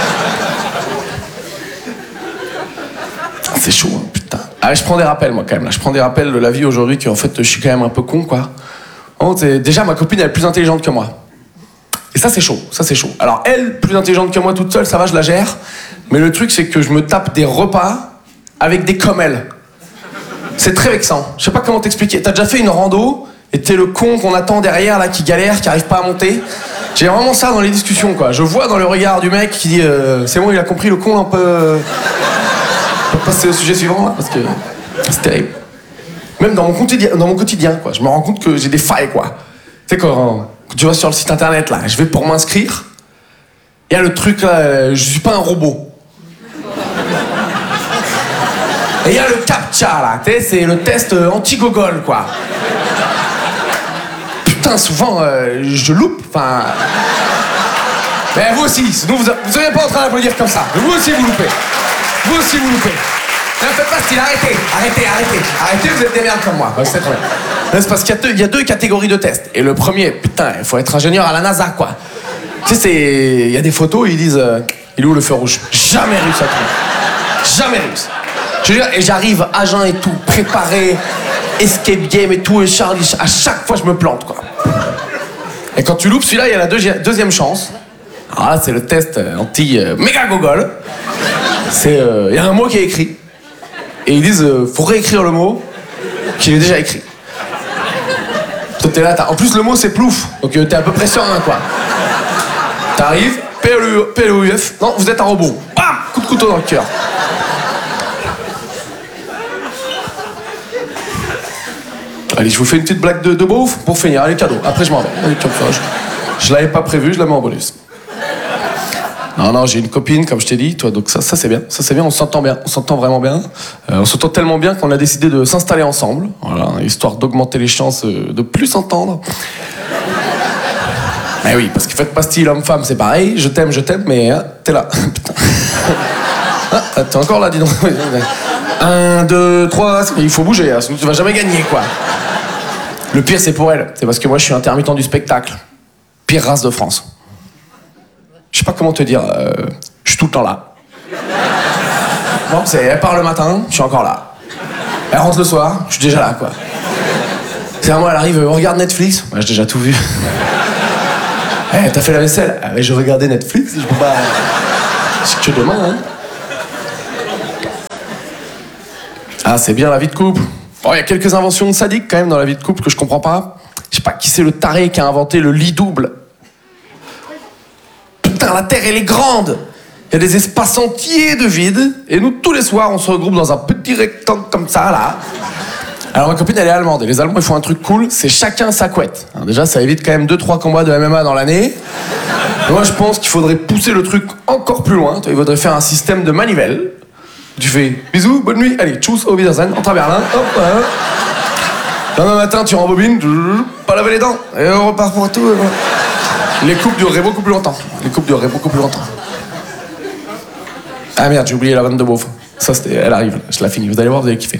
C'est chaud, hein, putain. Ah, je prends des rappels, moi, quand même. Là. Je prends des rappels de la vie aujourd'hui, qu'en fait, je suis quand même un peu con, quoi. Oh, déjà, ma copine, elle est plus intelligente que moi. Et ça, c'est chaud. Ça, c'est chaud. Alors, elle, plus intelligente que moi toute seule, ça va, je la gère. Mais le truc, c'est que je me tape des repas avec des comme elle. C'est très vexant. Je sais pas comment t'expliquer. T'as déjà fait une rando et t'es le con qu'on attend derrière, là, qui galère, qui arrive pas à monter. J'ai vraiment ça dans les discussions, quoi. Je vois dans le regard du mec qui dit c'est bon, il a compris, le con, un peu... On va passer au sujet suivant, là, parce que c'est terrible. Même dans mon quotidien, quoi, je me rends compte que j'ai des failles, quoi. Tu sais, quand tu vas sur le site internet, là, je vais pour m'inscrire, il y a le truc, là, je suis pas un robot. Et il y a le CAPTCHA, là, tu sais, c'est le test anti-gogol, quoi. Putain, souvent, je loupe, enfin... Mais vous aussi, sinon vous seriez pas en train d'applaudir comme ça. Vous aussi, vous loupez. Vous aussi, vous loupez. Ne faites pas style, arrêtez, vous êtes des merdes comme moi. Ouais, c'est très bien. C'est parce qu'il y a deux catégories de tests. Et le premier, putain, il faut être ingénieur à la NASA, quoi. Tu sais, il y a des photos, ils disent, il est où le feu rouge? Jamais réussi à trouver. Jamais réussi. Je veux dire, et j'arrive à jeun et tout, préparé, escape game et tout, et Charlie, à chaque fois je me plante, quoi. Et quand tu loupes celui-là, il y a la deuxième chance. Alors là, c'est le test anti-méga-gogol. Il y a un mot qui est écrit. Et ils disent, faut réécrire le mot qu'il est déjà écrit. Toi, t'es là, en plus, le mot, c'est plouf. Donc, t'es à peu près serein, quoi. T'arrives, P-L-O-U-F. Non, vous êtes un robot. Bam! Coup de couteau dans le cœur. Allez, je vous fais une petite blague de beauf pour finir. Allez, cadeau. Après, je m'en vais. Allez, je l'avais pas prévu, je la mets en bonus. Non, j'ai une copine, comme je t'ai dit, toi, donc ça c'est bien, on s'entend bien, on s'entend vraiment bien. On s'entend tellement bien qu'on a décidé de s'installer ensemble, voilà, histoire d'augmenter les chances de plus s'entendre. Eh oui, parce que faites pastille homme-femme, c'est pareil. Je t'aime, mais hein, t'es là. Putain. Ah, t'es encore là, dis donc. 1, 2, 3, il faut bouger, hein, sinon tu vas jamais gagner, quoi. Le pire, c'est pour elle. C'est parce que moi, je suis intermittent du spectacle. Pire race de France. Je sais pas comment te dire. Je suis tout le temps là. Bon, elle part le matin, je suis encore là. Elle rentre le soir, je suis déjà là, quoi. C'est à moi, elle arrive, on regarde Netflix. Moi, j'ai déjà tout vu. Eh, t'as fait la vaisselle? Ah, mais je regardais Netflix, je peux pas... C'est que demain, hein. Ah, c'est bien la vie de couple. Bon, il y a quelques inventions sadiques quand même dans la vie de couple que je comprends pas. Je sais pas qui c'est le taré qui a inventé le lit double. Putain, la Terre, elle est grande. Il y a des espaces entiers de vide. Et nous, tous les soirs, on se regroupe dans un petit rectangle comme ça, là. Alors, ma copine, elle est allemande. Et les Allemands, ils font un truc cool, c'est chacun sa couette. Alors, déjà, ça évite quand même 2-3 combats de MMA dans l'année. Moi, je pense qu'il faudrait pousser le truc encore plus loin. Il faudrait faire un système de manivelle. Tu fais bisous, bonne nuit, allez, tchuss, au Wiedersehen, entre à Berlin, hop, voilà. Demain matin, tu rembobines, pas laver les dents, et on repart pour tout. Les couples dureraient beaucoup plus longtemps. Ah merde, j'ai oublié la vanne de beauf. Ça, elle arrive, je la finis, vous allez voir, vous allez kiffer.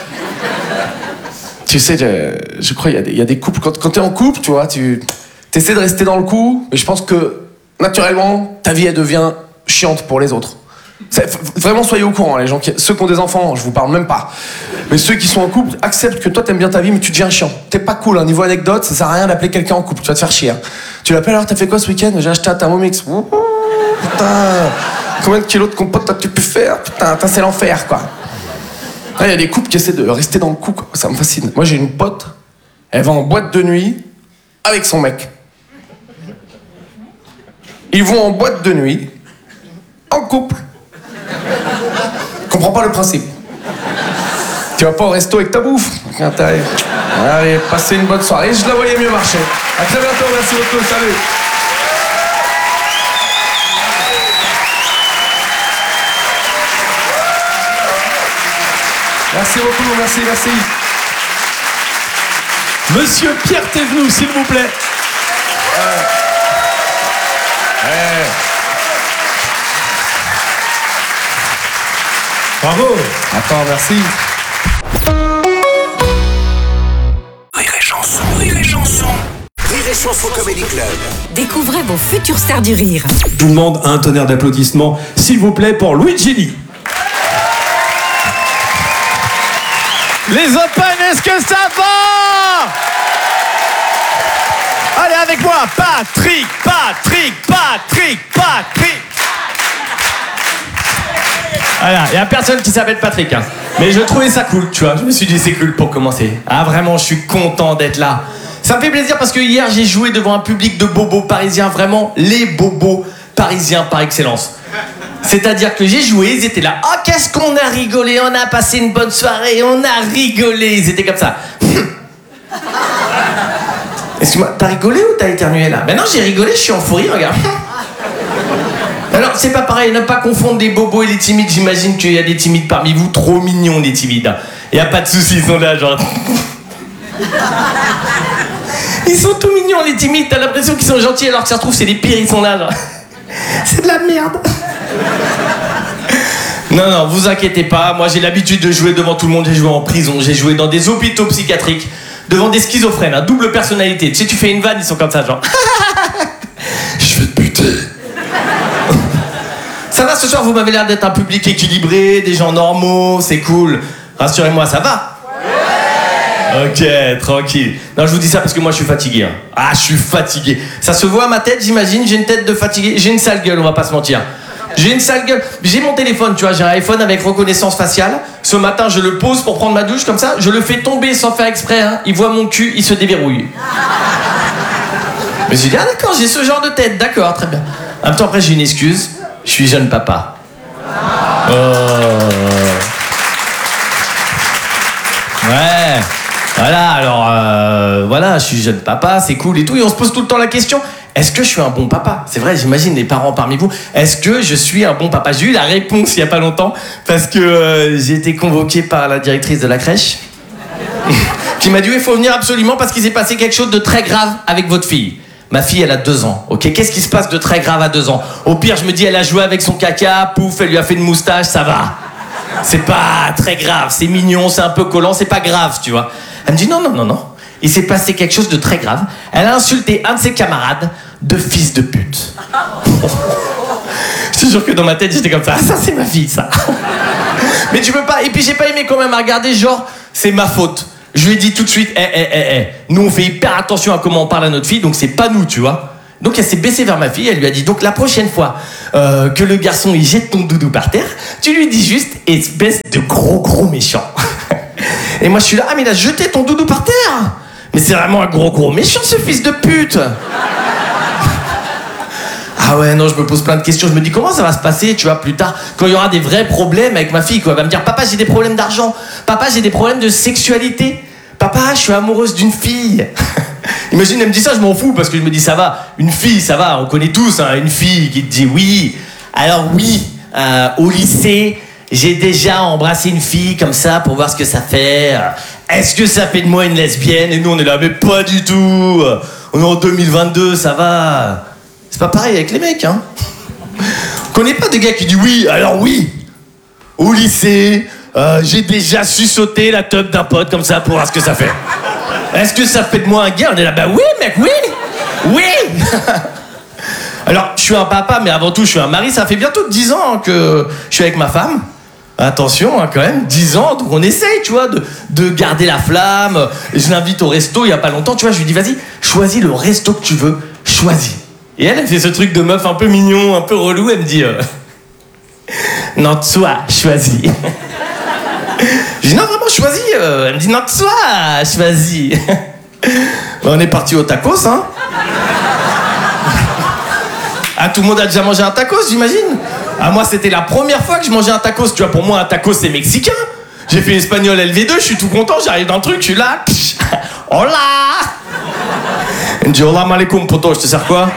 Tu sais, je crois qu'il y a des couples, quand t'es en couple, tu vois, tu essaies de rester dans le coup, mais je pense que, naturellement, ta vie, elle devient chiante pour les autres. Vraiment, soyez au courant, les gens ceux qui ont des enfants, je vous parle même pas. Mais ceux qui sont en couple, acceptent que toi t'aimes bien ta vie, mais tu deviens chiant. T'es pas cool, hein. Niveau anecdote, ça sert à rien d'appeler quelqu'un en couple, tu vas te faire chier. Hein. Tu l'appelles, alors t'as fait quoi ce week-end? J'ai acheté un Thermomix. Putain, combien de kilos de compote as-tu pu faire? Putain, c'est l'enfer, quoi. Il y a des couples qui essaient de rester dans le coup, quoi. Ça me fascine. Moi, j'ai une pote, elle va en boîte de nuit avec son mec. Ils vont en boîte de nuit, en couple. Comprends pas le principe. Tu vas pas au resto avec ta bouffe. Allez, passez une bonne soirée. Je la voyais mieux marcher. À très bientôt, merci beaucoup, salut. Merci beaucoup, merci. Monsieur Pierre Thévenoud, s'il vous plaît. Bravo. Attends, merci. Rire et chanson. Rire et chanson Comedy Club. Découvrez vos futures stars du rire. Je vous demande un tonnerre d'applaudissements, s'il vous plaît, pour Luigi Lee. Les Open, est-ce que ça va? Allez avec moi, Patrick. Voilà, il n'y a personne qui s'appelle Patrick. Hein. Mais je trouvais ça cool, tu vois. Je me suis dit, c'est cool pour commencer. Ah, vraiment, je suis content d'être là. Ça me fait plaisir parce que hier, j'ai joué devant un public de bobos parisiens. Vraiment, les bobos parisiens par excellence. C'est-à-dire que j'ai joué, ils étaient là. Oh, qu'est-ce qu'on a rigolé, on a passé une bonne soirée, on a rigolé. Ils étaient comme ça. Excuse-moi, t'as rigolé ou t'as éternué là? Ben non, j'ai rigolé, je suis en fou rire, regarde. Alors, c'est pas pareil, ne pas confondre des bobos et les timides. J'imagine qu'il y a des timides parmi vous, trop mignons les timides. Y a pas de soucis, ils sont là, genre. Ils sont tout mignons les timides, t'as l'impression qu'ils sont gentils alors que ça se trouve c'est les pires, ils sont là, genre. C'est de la merde. Non, vous inquiétez pas, moi j'ai l'habitude de jouer devant tout le monde, j'ai joué en prison, j'ai joué dans des hôpitaux psychiatriques, devant des schizophrènes, hein, double personnalité. Tu sais, tu fais une vanne, ils sont comme ça, genre. Je vais te buter. Ça va ce soir, vous m'avez l'air d'être un public équilibré, des gens normaux, c'est cool. Rassurez-moi, ça va? Ouais. Ok, tranquille. Non, je vous dis ça parce que moi je suis fatigué. Hein. Ah, je suis fatigué. Ça se voit à ma tête, j'imagine, j'ai une tête de fatigué. J'ai une sale gueule, on va pas se mentir. J'ai une sale gueule. J'ai mon téléphone, tu vois, j'ai un iPhone avec reconnaissance faciale. Ce matin, je le pose pour prendre ma douche comme ça. Je le fais tomber sans faire exprès. Hein. Il voit mon cul, il se déverrouille. Mais j'ai dit, ah d'accord, j'ai ce genre de tête, d'accord, très bien. En même temps, après, j'ai une excuse. Je suis jeune papa. Oh. Ouais. Voilà, alors, voilà, je suis jeune papa, c'est cool et tout. Et on se pose tout le temps la question, est-ce que je suis un bon papa? C'est vrai, j'imagine les parents parmi vous. Est-ce que je suis un bon papa? J'ai eu la réponse il y a pas longtemps parce que j'ai été convoqué par la directrice de la crèche qui m'a dit, il faut venir absolument parce qu'il s'est passé quelque chose de très grave avec votre fille. Ma fille, elle a 2 ans, ok? Qu'est-ce qui se passe de très grave à 2 ans? Au pire, je me dis, elle a joué avec son caca, pouf, elle lui a fait une moustache, ça va. C'est pas très grave, c'est mignon, c'est un peu collant, c'est pas grave, tu vois. Elle me dit, non. Il s'est passé quelque chose de très grave. Elle a insulté un de ses camarades de fils de pute. Je te jure que dans ma tête, j'étais comme ça. Ah, ça, c'est ma fille, ça. Mais tu peux pas. Et puis, j'ai pas aimé quand même à regarder, genre, c'est ma faute. Je lui ai dit tout de suite, nous, on fait hyper attention à comment on parle à notre fille, donc c'est pas nous, tu vois. Donc, elle s'est baissée vers ma fille, elle lui a dit, donc la prochaine fois que le garçon, il jette ton doudou par terre, tu lui dis juste, espèce de gros méchant. Et moi, je suis là, ah, mais il a jeté ton doudou par terre. Mais c'est vraiment un gros méchant, ce fils de pute. Ah ouais, non, je me pose plein de questions. Je me dis, comment ça va se passer, tu vois, plus tard, quand il y aura des vrais problèmes avec ma fille, quoi. Elle va me dire, papa, j'ai des problèmes d'argent. Papa, j'ai des problèmes de sexualité. Papa, je suis amoureuse d'une fille. Imagine, elle me dit ça, je m'en fous, parce que je me dis, ça va, une fille, ça va, on connaît tous, hein, une fille qui te dit oui. Alors oui, au lycée, j'ai déjà embrassé une fille comme ça pour voir ce que ça fait. Est-ce que ça fait de moi une lesbienne? Et nous, on est là, mais pas du tout. On est en 2022, ça va. C'est pas pareil avec les mecs, hein. On connaît pas des gars qui disent oui, alors oui. Au lycée, j'ai déjà su sauter la teub d'un pote comme ça pour voir ce que ça fait. Est-ce que ça fait de moi un gars? On est là, bah oui, mec, oui. Alors, je suis un papa, mais avant tout, je suis un mari. Ça fait bientôt 10 ans que je suis avec ma femme. Attention, hein, quand même, 10 ans, donc on essaye, tu vois, de garder la flamme. Je l'invite au resto il y a pas longtemps, tu vois, je lui dis, vas-y, choisis le resto que tu veux, choisis. Et elle fait ce truc de meuf un peu mignon, un peu relou, elle me dit, non, toi, choisis. Je dis, non, vraiment, choisis. Elle me dit, non, toi, choisis. On est parti au tacos, hein. Ah, tout le monde a déjà mangé un tacos, j'imagine. Ah, moi, c'était la première fois que je mangeais un tacos. Tu vois, pour moi, un tacos, c'est mexicain. J'ai fait espagnol LV2, je suis tout content, j'arrive dans le truc, je suis là. Hola. Elle me dit, hola, malekoum, poto, je te sers quoi?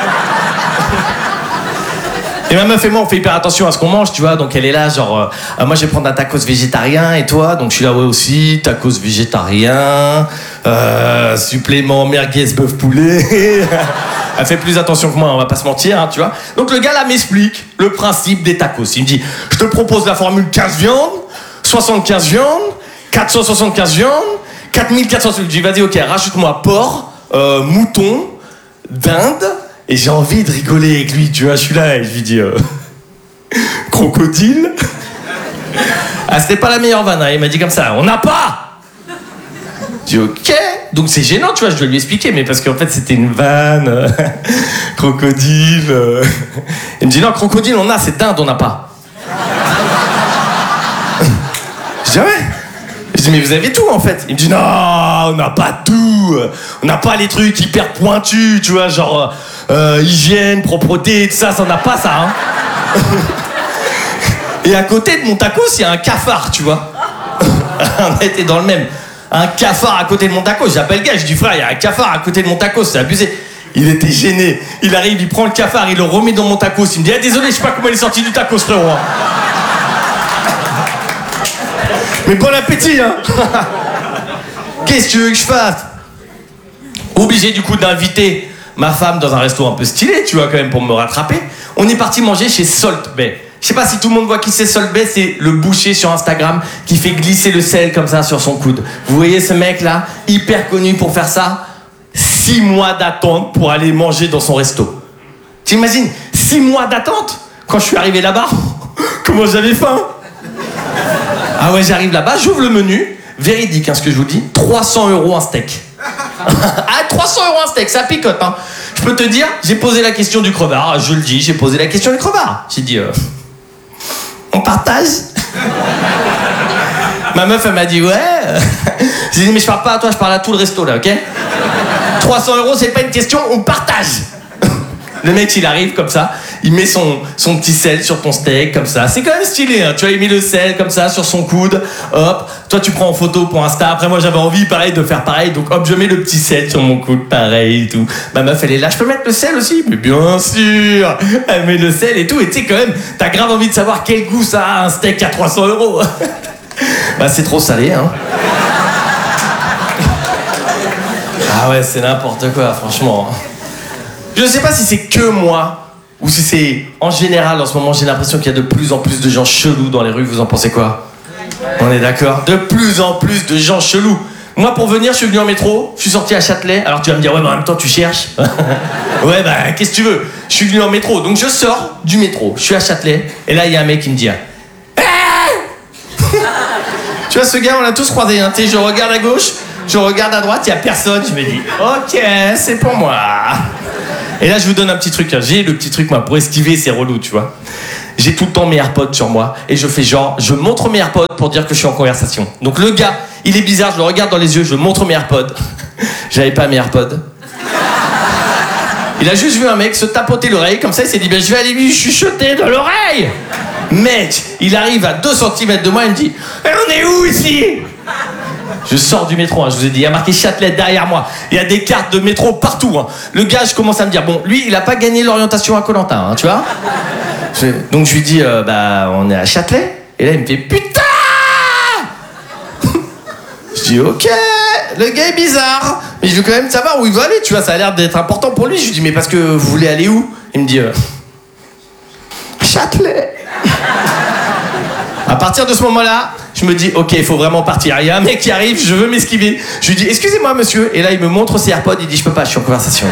Et ma meuf et moi, on fait hyper attention à ce qu'on mange, tu vois. Donc elle est là, genre, moi je vais prendre un tacos végétarien et toi, donc je suis là, ouais aussi, tacos végétarien, supplément merguez bœuf poulet. Elle fait plus attention que moi, on va pas se mentir, hein, tu vois. Donc le gars là m'explique le principe des tacos. Il me dit, je te propose la formule 15 viandes, 75 viandes, 475 viandes, 4400. Je dis, vas-y, ok, rajoute-moi porc, mouton, dinde. Et j'ai envie de rigoler avec lui, tu vois, je suis là et je lui dis crocodile. Ah, c'était pas la meilleure vanne, hein. Il m'a dit comme ça, on n'a pas. Je dis ok, donc c'est gênant, tu vois, je dois lui expliquer, mais parce qu'en fait c'était une vanne, crocodile. Il me dit non, crocodile on a, c'est dinde, on n'a pas. Je dis ouais. Je dis mais vous avez tout en fait. Il me dit non, on n'a pas tout. On n'a pas les trucs hyper pointus, tu vois, genre hygiène, propreté, tout ça, ça n'a pas ça. Hein. Et à côté de mon tacos, il y a un cafard, tu vois. On était dans le même. Un cafard à côté de mon tacos. J'appelle le gars, je dis frère, il y a un cafard à côté de mon tacos, c'est abusé. Il était gêné. Il arrive, il prend le cafard, il le remet dans mon tacos. Il me dit ah, désolé, je sais pas comment il est sorti du tacos, frérot. Mais bon appétit, hein. Qu'est-ce que tu veux que je fasse? Obligé du coup d'inviter ma femme dans un resto un peu stylé, tu vois, quand même, pour me rattraper. On est parti manger chez Salt Bay. Je sais pas si tout le monde voit qui c'est Salt Bay, c'est le boucher sur Instagram qui fait glisser le sel comme ça sur son coude. Vous voyez ce mec-là, hyper connu pour faire ça? 6 mois d'attente pour aller manger dans son resto. T'imagines, 6 mois d'attente? Quand je suis arrivé là-bas, comment j'avais faim? Ah ouais, j'arrive là-bas, j'ouvre le menu, véridique, hein, ce que je vous dis, 300 € un steak. Ah, 300 € un steak, ça picote, hein. Je peux te dire, j'ai posé la question du crevard, je le dis, j'ai posé la question du crevard. J'ai dit, on partage? Ma meuf, elle m'a dit, ouais. J'ai dit, mais je parle pas à toi, je parle à tout le resto, là, ok? 300 €, c'est pas une question, on partage. Le mec, il arrive comme ça, il met son petit sel sur ton steak, comme ça. C'est quand même stylé, hein. Tu vois, il met le sel comme ça sur son coude, hop. Toi, tu prends en photo pour Insta. Après, moi, j'avais envie, pareil, de faire pareil. Donc, hop, je mets le petit sel sur mon coude, pareil et tout. Ma meuf, elle est là, je peux mettre le sel aussi? Mais bien sûr. Elle met le sel et tout. Et tu sais, quand même, t'as grave envie de savoir quel goût ça a, un steak à 300 €. Bah, c'est trop salé, hein. Ah ouais, c'est n'importe quoi, franchement. Je sais pas si c'est que moi, ou si c'est en général, en ce moment, j'ai l'impression qu'il y a de plus en plus de gens chelous dans les rues. Vous en pensez quoi? On est d'accord? De plus en plus de gens chelous. Moi, pour venir, je suis venu en métro, je suis sorti à Châtelet. Alors tu vas me dire, ouais, mais en même temps, tu cherches. Ouais, bah, qu'est-ce que tu veux? Je suis venu en métro, donc je sors du métro, je suis à Châtelet, et là, il y a un mec qui me dit, tu vois, ce gars, on l'a tous croisé, hein. Tu sais, je regarde à gauche, je regarde à droite, il n'y a personne, je me dis, ok, c'est pour moi. Et là, je vous donne un petit truc, hein. J'ai le petit truc, moi, pour esquiver, c'est relou, tu vois. J'ai tout le temps mes AirPods sur moi, et je fais genre, je montre mes AirPods pour dire que je suis en conversation. Donc le gars, il est bizarre, je le regarde dans les yeux, je montre mes AirPods. J'avais pas mes AirPods. Il a juste vu un mec se tapoter l'oreille, comme ça, il s'est dit, ben je vais aller lui chuchoter de l'oreille. Mec, il arrive à 2 cm de moi, il me dit, on est où ici? Je sors du métro, hein, je vous ai dit, il y a marqué Châtelet derrière moi. Il y a des cartes de métro partout. Hein. Le gars, je commence à me dire, bon, lui, il a pas gagné l'orientation à Koh-Lanta, hein, tu vois. Donc je lui dis, bah, on est à Châtelet. Et là, il me fait, putain. Je dis, ok, le gars est bizarre. Mais je veux quand même savoir où il veut aller, tu vois, ça a l'air d'être important pour lui. Je lui dis, mais parce que vous voulez aller où? Il me dit, Châtelet. À partir de ce moment-là, je me dis, ok, il faut vraiment partir. Il y a un mec qui arrive, je veux m'esquiver. Je lui dis, excusez-moi, monsieur. Et là, il me montre ses AirPods. Il dit, je peux pas, je suis en conversation.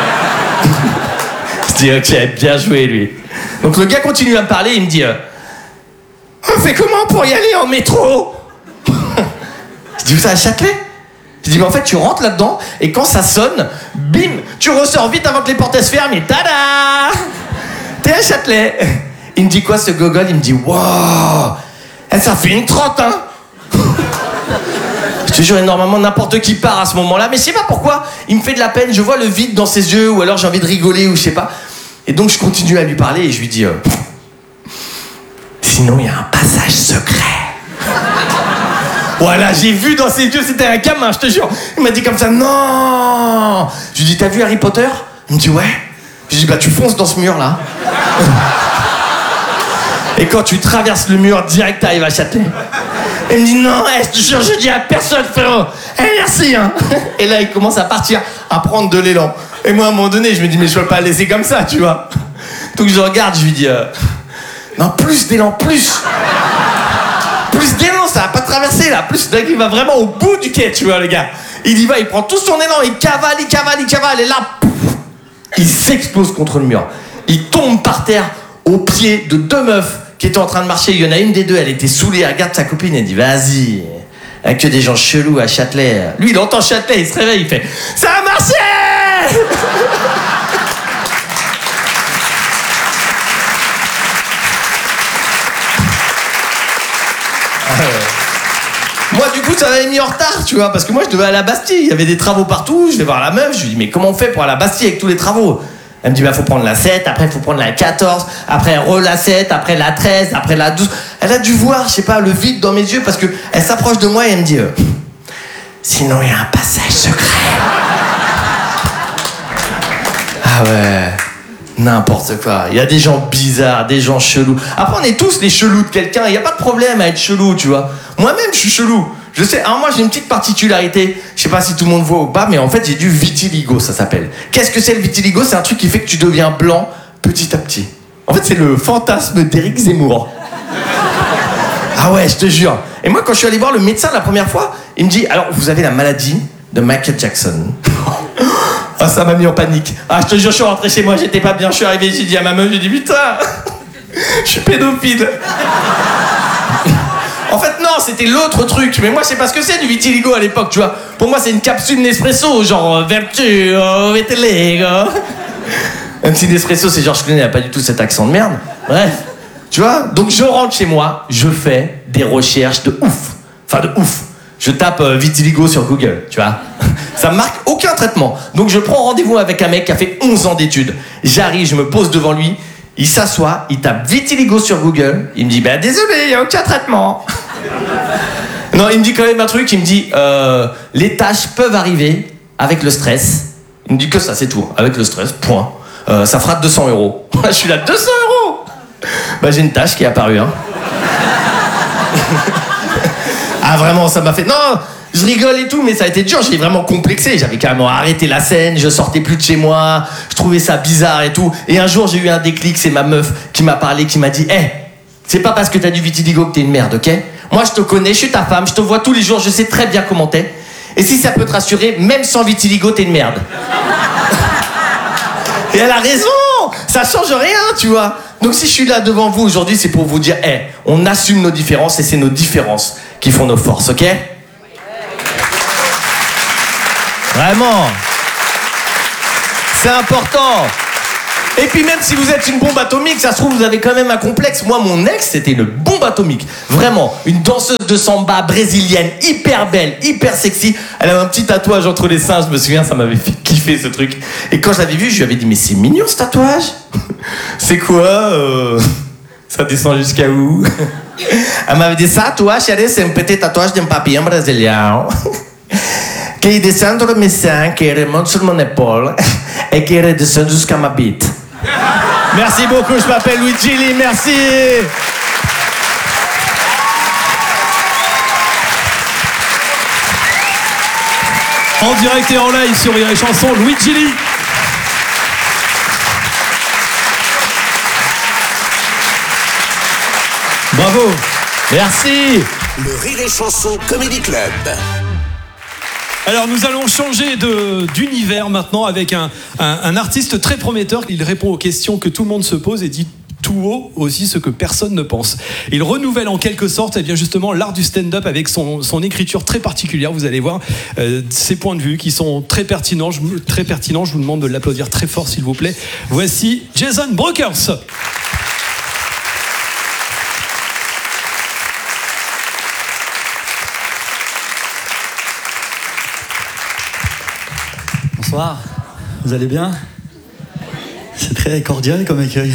Je dis, ok, bien joué, lui. Donc le gars continue à me parler. Il me dit, on fait comment pour y aller en métro? Je dis, vous êtes à Châtelet? Je dis, mais en fait, tu rentres là-dedans. Et quand ça sonne, bim, tu ressors vite avant que les portes se ferment. Et tada! T'es à Châtelet. Il me dit quoi, ce gogol? Il me dit, wow! Ça fait une trotte, hein. Je te jure, normalement, n'importe qui part à ce moment-là, mais je sais pas pourquoi, il me fait de la peine, je vois le vide dans ses yeux, ou alors j'ai envie de rigoler, ou je sais pas. Et donc, je continue à lui parler, et je lui dis, sinon, il y a un passage secret. Voilà, j'ai vu dans ses yeux, c'était un gamin, je te jure. Il m'a dit comme ça, non. Je lui dis, t'as vu Harry Potter? Il me dit, ouais. Je lui dis, bah, tu fonces dans ce mur-là. Et quand tu traverses le mur, direct t'arrives à Châtelet. Il me dit non, je te jure, je dis à personne, frérot. Merci, hein. Et là, il commence à partir, à prendre de l'élan. Et moi, à un moment donné, je me dis, mais je peux pas le laisser comme ça, tu vois. Donc je regarde, je lui dis, non, plus d'élan, plus d'élan, ça va pas traverser là. Plus, donc il va vraiment au bout du quai, tu vois, le gars. Il y va, il prend tout son élan, il cavale. Et là, pouf, il s'explose contre le mur. Il tombe par terre au pied de 2 meufs qui étaient en train de marcher. Il y en a une des 2, elle était saoulée, elle regarde sa copine, elle dit vas-y, avec que des gens chelous à Châtelet. Lui, il entend Châtelet, il se réveille, il fait ça a marché. Moi, du coup, ça m'avait mis en retard, tu vois, parce que moi, je devais aller à la Bastille. Il y avait des travaux partout, je vais voir la meuf, je lui dis mais comment on fait pour aller à la Bastille avec tous les travaux? Elle me dit, bah, faut prendre la 7, après, faut prendre la 14, après, la 7, après, la 13, après, la 12. Elle a dû voir, je sais pas, le vide dans mes yeux, parce que elle s'approche de moi et elle me dit, sinon, il y a un passage secret. Ah ouais, n'importe quoi. Il y a des gens bizarres, des gens chelous. Après, on est tous les chelous de quelqu'un, il n'y a pas de problème à être chelou, tu vois. Moi-même, je suis chelou. Je sais, alors moi j'ai une petite particularité, je sais pas si tout le monde voit ou pas, mais en fait j'ai du vitiligo, ça s'appelle. Qu'est-ce que c'est le vitiligo? C'est un truc qui fait que tu deviens blanc petit à petit. En fait c'est le fantasme d'Éric Zemmour. Ah ouais, je te jure. Et moi quand je suis allé voir le médecin la première fois, il me dit, alors vous avez la maladie de Michael Jackson. Ah ça m'a mis en panique. Ah je te jure, je suis rentré chez moi, j'étais pas bien, je suis arrivé, j'ai dit à ma meuf, j'ai dit putain, je suis pédophile. En fait, non, c'était l'autre truc. Mais moi, je sais pas ce que c'est du vitiligo à l'époque, tu vois. Pour moi, c'est une capsule Nespresso, genre vertu, vitiligo. Même si Nespresso, c'est Georges Clooney, il n'a pas du tout cet accent de merde. Bref, tu vois. Donc, je rentre chez moi, je fais des recherches de ouf. Enfin, de ouf. Je tape vitiligo sur Google, tu vois. Ça me marque aucun traitement. Donc, je prends rendez-vous avec un mec qui a fait 11 ans d'études. J'arrive, je me pose devant lui. Il s'assoit, il tape vitiligo sur Google. Il me dit, bah désolé, il n'y a aucun traitement. Non, il me dit quand même un truc. Il me dit, les tâches peuvent arriver avec le stress. Il me dit que ça, c'est tout. Avec le stress, point. Ça fera 200 €. Je suis là, 200 €. Bah j'ai une tâche qui est apparue. Hein. Ah vraiment, ça m'a fait... Non, Je rigole et tout, mais ça a été dur, j'ai vraiment complexé. J'avais carrément arrêté la scène, je sortais plus de chez moi, je trouvais ça bizarre et tout. Et un jour, j'ai eu un déclic, c'est ma meuf qui m'a parlé, qui m'a dit « Hey, c'est pas parce que t'as du vitiligo que t'es une merde, ok ? Moi, je te connais, je suis ta femme, je te vois tous les jours, je sais très bien comment t'es. Et si ça peut te rassurer, même sans vitiligo, t'es une merde. » Et elle a raison, ça change rien, tu vois. Donc si je suis là devant vous aujourd'hui, c'est pour vous dire, on assume nos différences et c'est nos différences qui font nos forces, ok ? Vraiment. C'est important. Et puis même si vous êtes une bombe atomique, ça se trouve, vous avez quand même un complexe. Moi, mon ex, c'était une bombe atomique. Vraiment, une danseuse de samba brésilienne, hyper belle, hyper sexy. Elle avait un petit tatouage entre les seins, je me souviens, ça m'avait fait kiffer ce truc. Et quand je l'avais vu, je lui avais dit, mais c'est mignon ce tatouage. C'est quoi Ça descend jusqu'à où? Elle m'avait dit, ça, toi, chérie, c'est un petit tatouage d'un papillon brésilien. Qui descend de mes seins, qui remonte sur mon épaule et qui redescend jusqu'à ma bite. Merci beaucoup, je m'appelle Louis Gilly, merci. En direct et en live sur Rire et Chanson, Louis Gilly. Bravo. Merci. Le Rire et Chanson Comedy Club. Alors nous allons changer d'univers maintenant avec un artiste très prometteur. Il répond aux questions que tout le monde se pose et dit tout haut aussi ce que personne ne pense. Il renouvelle en quelque sorte justement l'art du stand-up avec son écriture très particulière. Vous allez voir ses points de vue qui sont très pertinents. Je vous demande de l'applaudir très fort s'il vous plaît. Voici Jason Brokers. Bonsoir, vous allez bien? C'est très cordial comme accueil.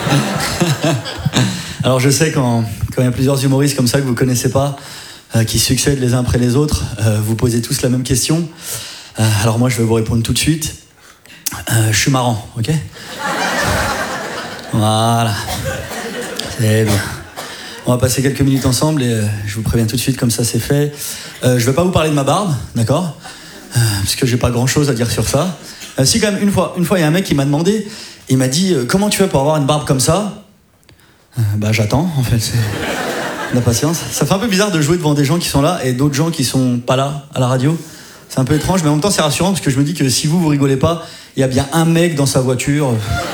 Alors je sais quand il y a plusieurs humoristes comme ça que vous connaissez pas, qui succèdent les uns après les autres, vous posez tous la même question. Alors moi je vais vous répondre tout de suite. Je suis marrant, ok? Voilà. C'est bien. On va passer quelques minutes ensemble et je vous préviens tout de suite comme ça c'est fait. Je vais pas vous parler de ma barbe, d'accord? Parce que j'ai pas grand chose à dire sur ça. Si quand même une fois il y a un mec qui m'a demandé, il m'a dit comment tu fais pour avoir une barbe comme ça? Bah j'attends en fait, c'est la patience. Ça fait un peu bizarre de jouer devant des gens qui sont là et d'autres gens qui sont pas là à la radio. C'est un peu étrange mais en même temps c'est rassurant parce que je me dis que si vous rigolez pas, il y a bien un mec dans sa voiture.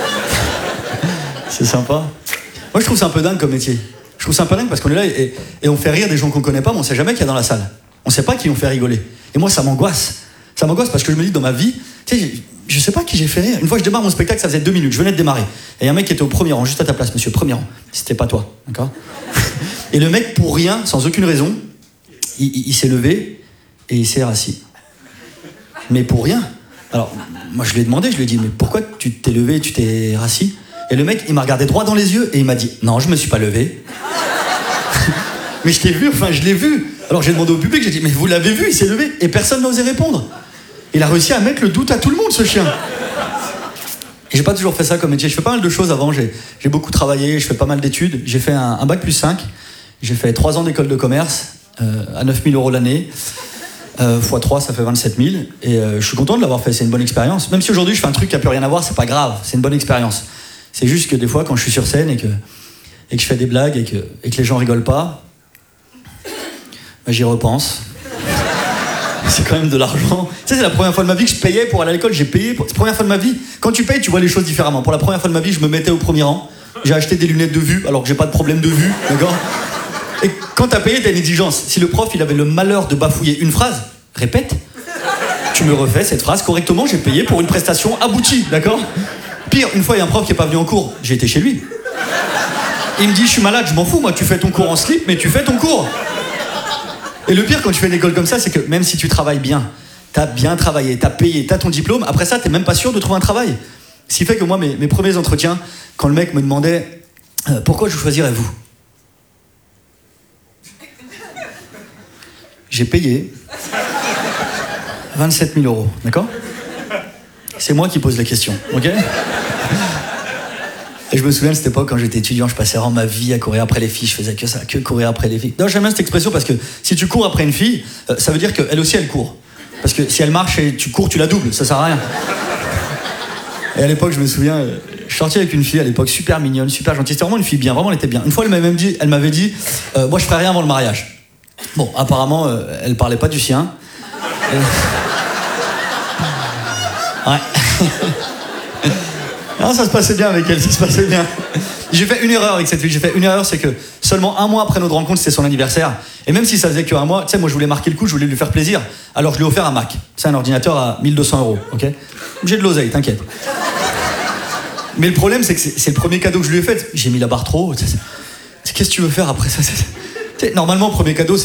C'est sympa. Moi je trouve ça un peu dingue comme métier. Je trouve ça un peu dingue parce qu'on est là et on fait rire des gens qu'on connaît pas mais on sait jamais qu'il y a dans la salle. On sait pas qui on fait rigoler. Et moi ça m'angoisse. Ça m'angoisse parce que je me dis dans ma vie, tu sais, je sais pas qui j'ai fait rire. Une fois je démarre mon spectacle, ça faisait 2 minutes, je venais de démarrer. Et il y a un mec qui était au premier rang, juste à ta place, monsieur, premier rang. C'était pas toi, d'accord? Et le mec, pour rien, sans aucune raison, il s'est levé et il s'est rassis. Mais pour rien. Alors, moi je lui ai demandé, je lui ai dit, mais pourquoi tu t'es levé et tu t'es rassis? Et le mec, il m'a regardé droit dans les yeux et il m'a dit, non, je me suis pas levé. Mais je l'ai vu. Alors j'ai demandé au public, j'ai dit, mais vous l'avez vu, il s'est levé. Et personne n'a osé répondre. Il a réussi à mettre le doute à tout le monde, ce chien. Et j'ai pas toujours fait ça comme métier. Je fais pas mal de choses avant. J'ai beaucoup travaillé, je fais pas mal d'études. J'ai fait un bac plus 5. J'ai fait 3 ans d'école de commerce à 9 000 € l'année. x3, ça fait 27 000. Et je suis content de l'avoir fait. C'est une bonne expérience. Même si aujourd'hui, je fais un truc qui a plus rien à voir, c'est pas grave. C'est une bonne expérience. C'est juste que des fois, quand je suis sur scène et que je fais des blagues et que les gens rigolent pas, bah, j'y repense. C'est quand même de l'argent. Tu sais, c'est la première fois de ma vie que je payais pour aller à l'école. J'ai payé. C'est la première fois de ma vie. Quand tu payes, tu vois les choses différemment. Pour la première fois de ma vie, je me mettais au premier rang. J'ai acheté des lunettes de vue, alors que j'ai pas de problème de vue, d'accord? Et quand t'as payé, t'as une exigence. Si le prof, il avait le malheur de bafouiller une phrase, répète. Tu me refais cette phrase correctement, j'ai payé pour une prestation aboutie, d'accord? Pire, une fois, il y a un prof qui est pas venu en cours. J'ai été chez lui. Il me dit, je suis malade, je m'en fous, moi, tu fais ton cours en slip, mais tu fais ton cours. Et le pire quand tu fais une école comme ça, c'est que même si tu travailles bien, t'as bien travaillé, t'as payé, t'as ton diplôme, après ça, t'es même pas sûr de trouver un travail. Ce qui fait que moi, mes premiers entretiens, quand le mec me demandait pourquoi je choisirais vous, j'ai payé 27 000 €, d'accord? C'est moi qui pose les questions, ok? Et je me souviens de cette époque, quand j'étais étudiant, je passais vraiment ma vie à courir après les filles. Je faisais que ça, que courir après les filles. Non, j'aime bien cette expression parce que si tu cours après une fille, ça veut dire qu'elle aussi, elle court. Parce que si elle marche et tu cours, tu la doubles. Ça sert à rien. Et à l'époque, je me souviens, je suis sorti avec une fille à l'époque super mignonne, super gentille. C'était vraiment une fille bien, vraiment elle était bien. Une fois, elle m'avait dit, moi je ferai rien avant le mariage. Bon, apparemment, elle parlait pas du sien. Ouais. Non, ça se passait bien avec elle, ça se passait bien. J'ai fait une erreur avec cette fille. J'ai fait une erreur, c'est que seulement un mois après notre rencontre, c'était son anniversaire. Et même si ça faisait qu'un mois, tu sais, moi je voulais marquer le coup, je voulais lui faire plaisir. Alors je lui ai offert un Mac. C'est un ordinateur à 1 200 €, ok ? J'ai de l'oseille, t'inquiète. Mais le problème, c'est que c'est le premier cadeau que je lui ai fait. J'ai mis la barre trop haute. Qu'est-ce que tu veux faire après ça ? Normalement, le premier cadeau,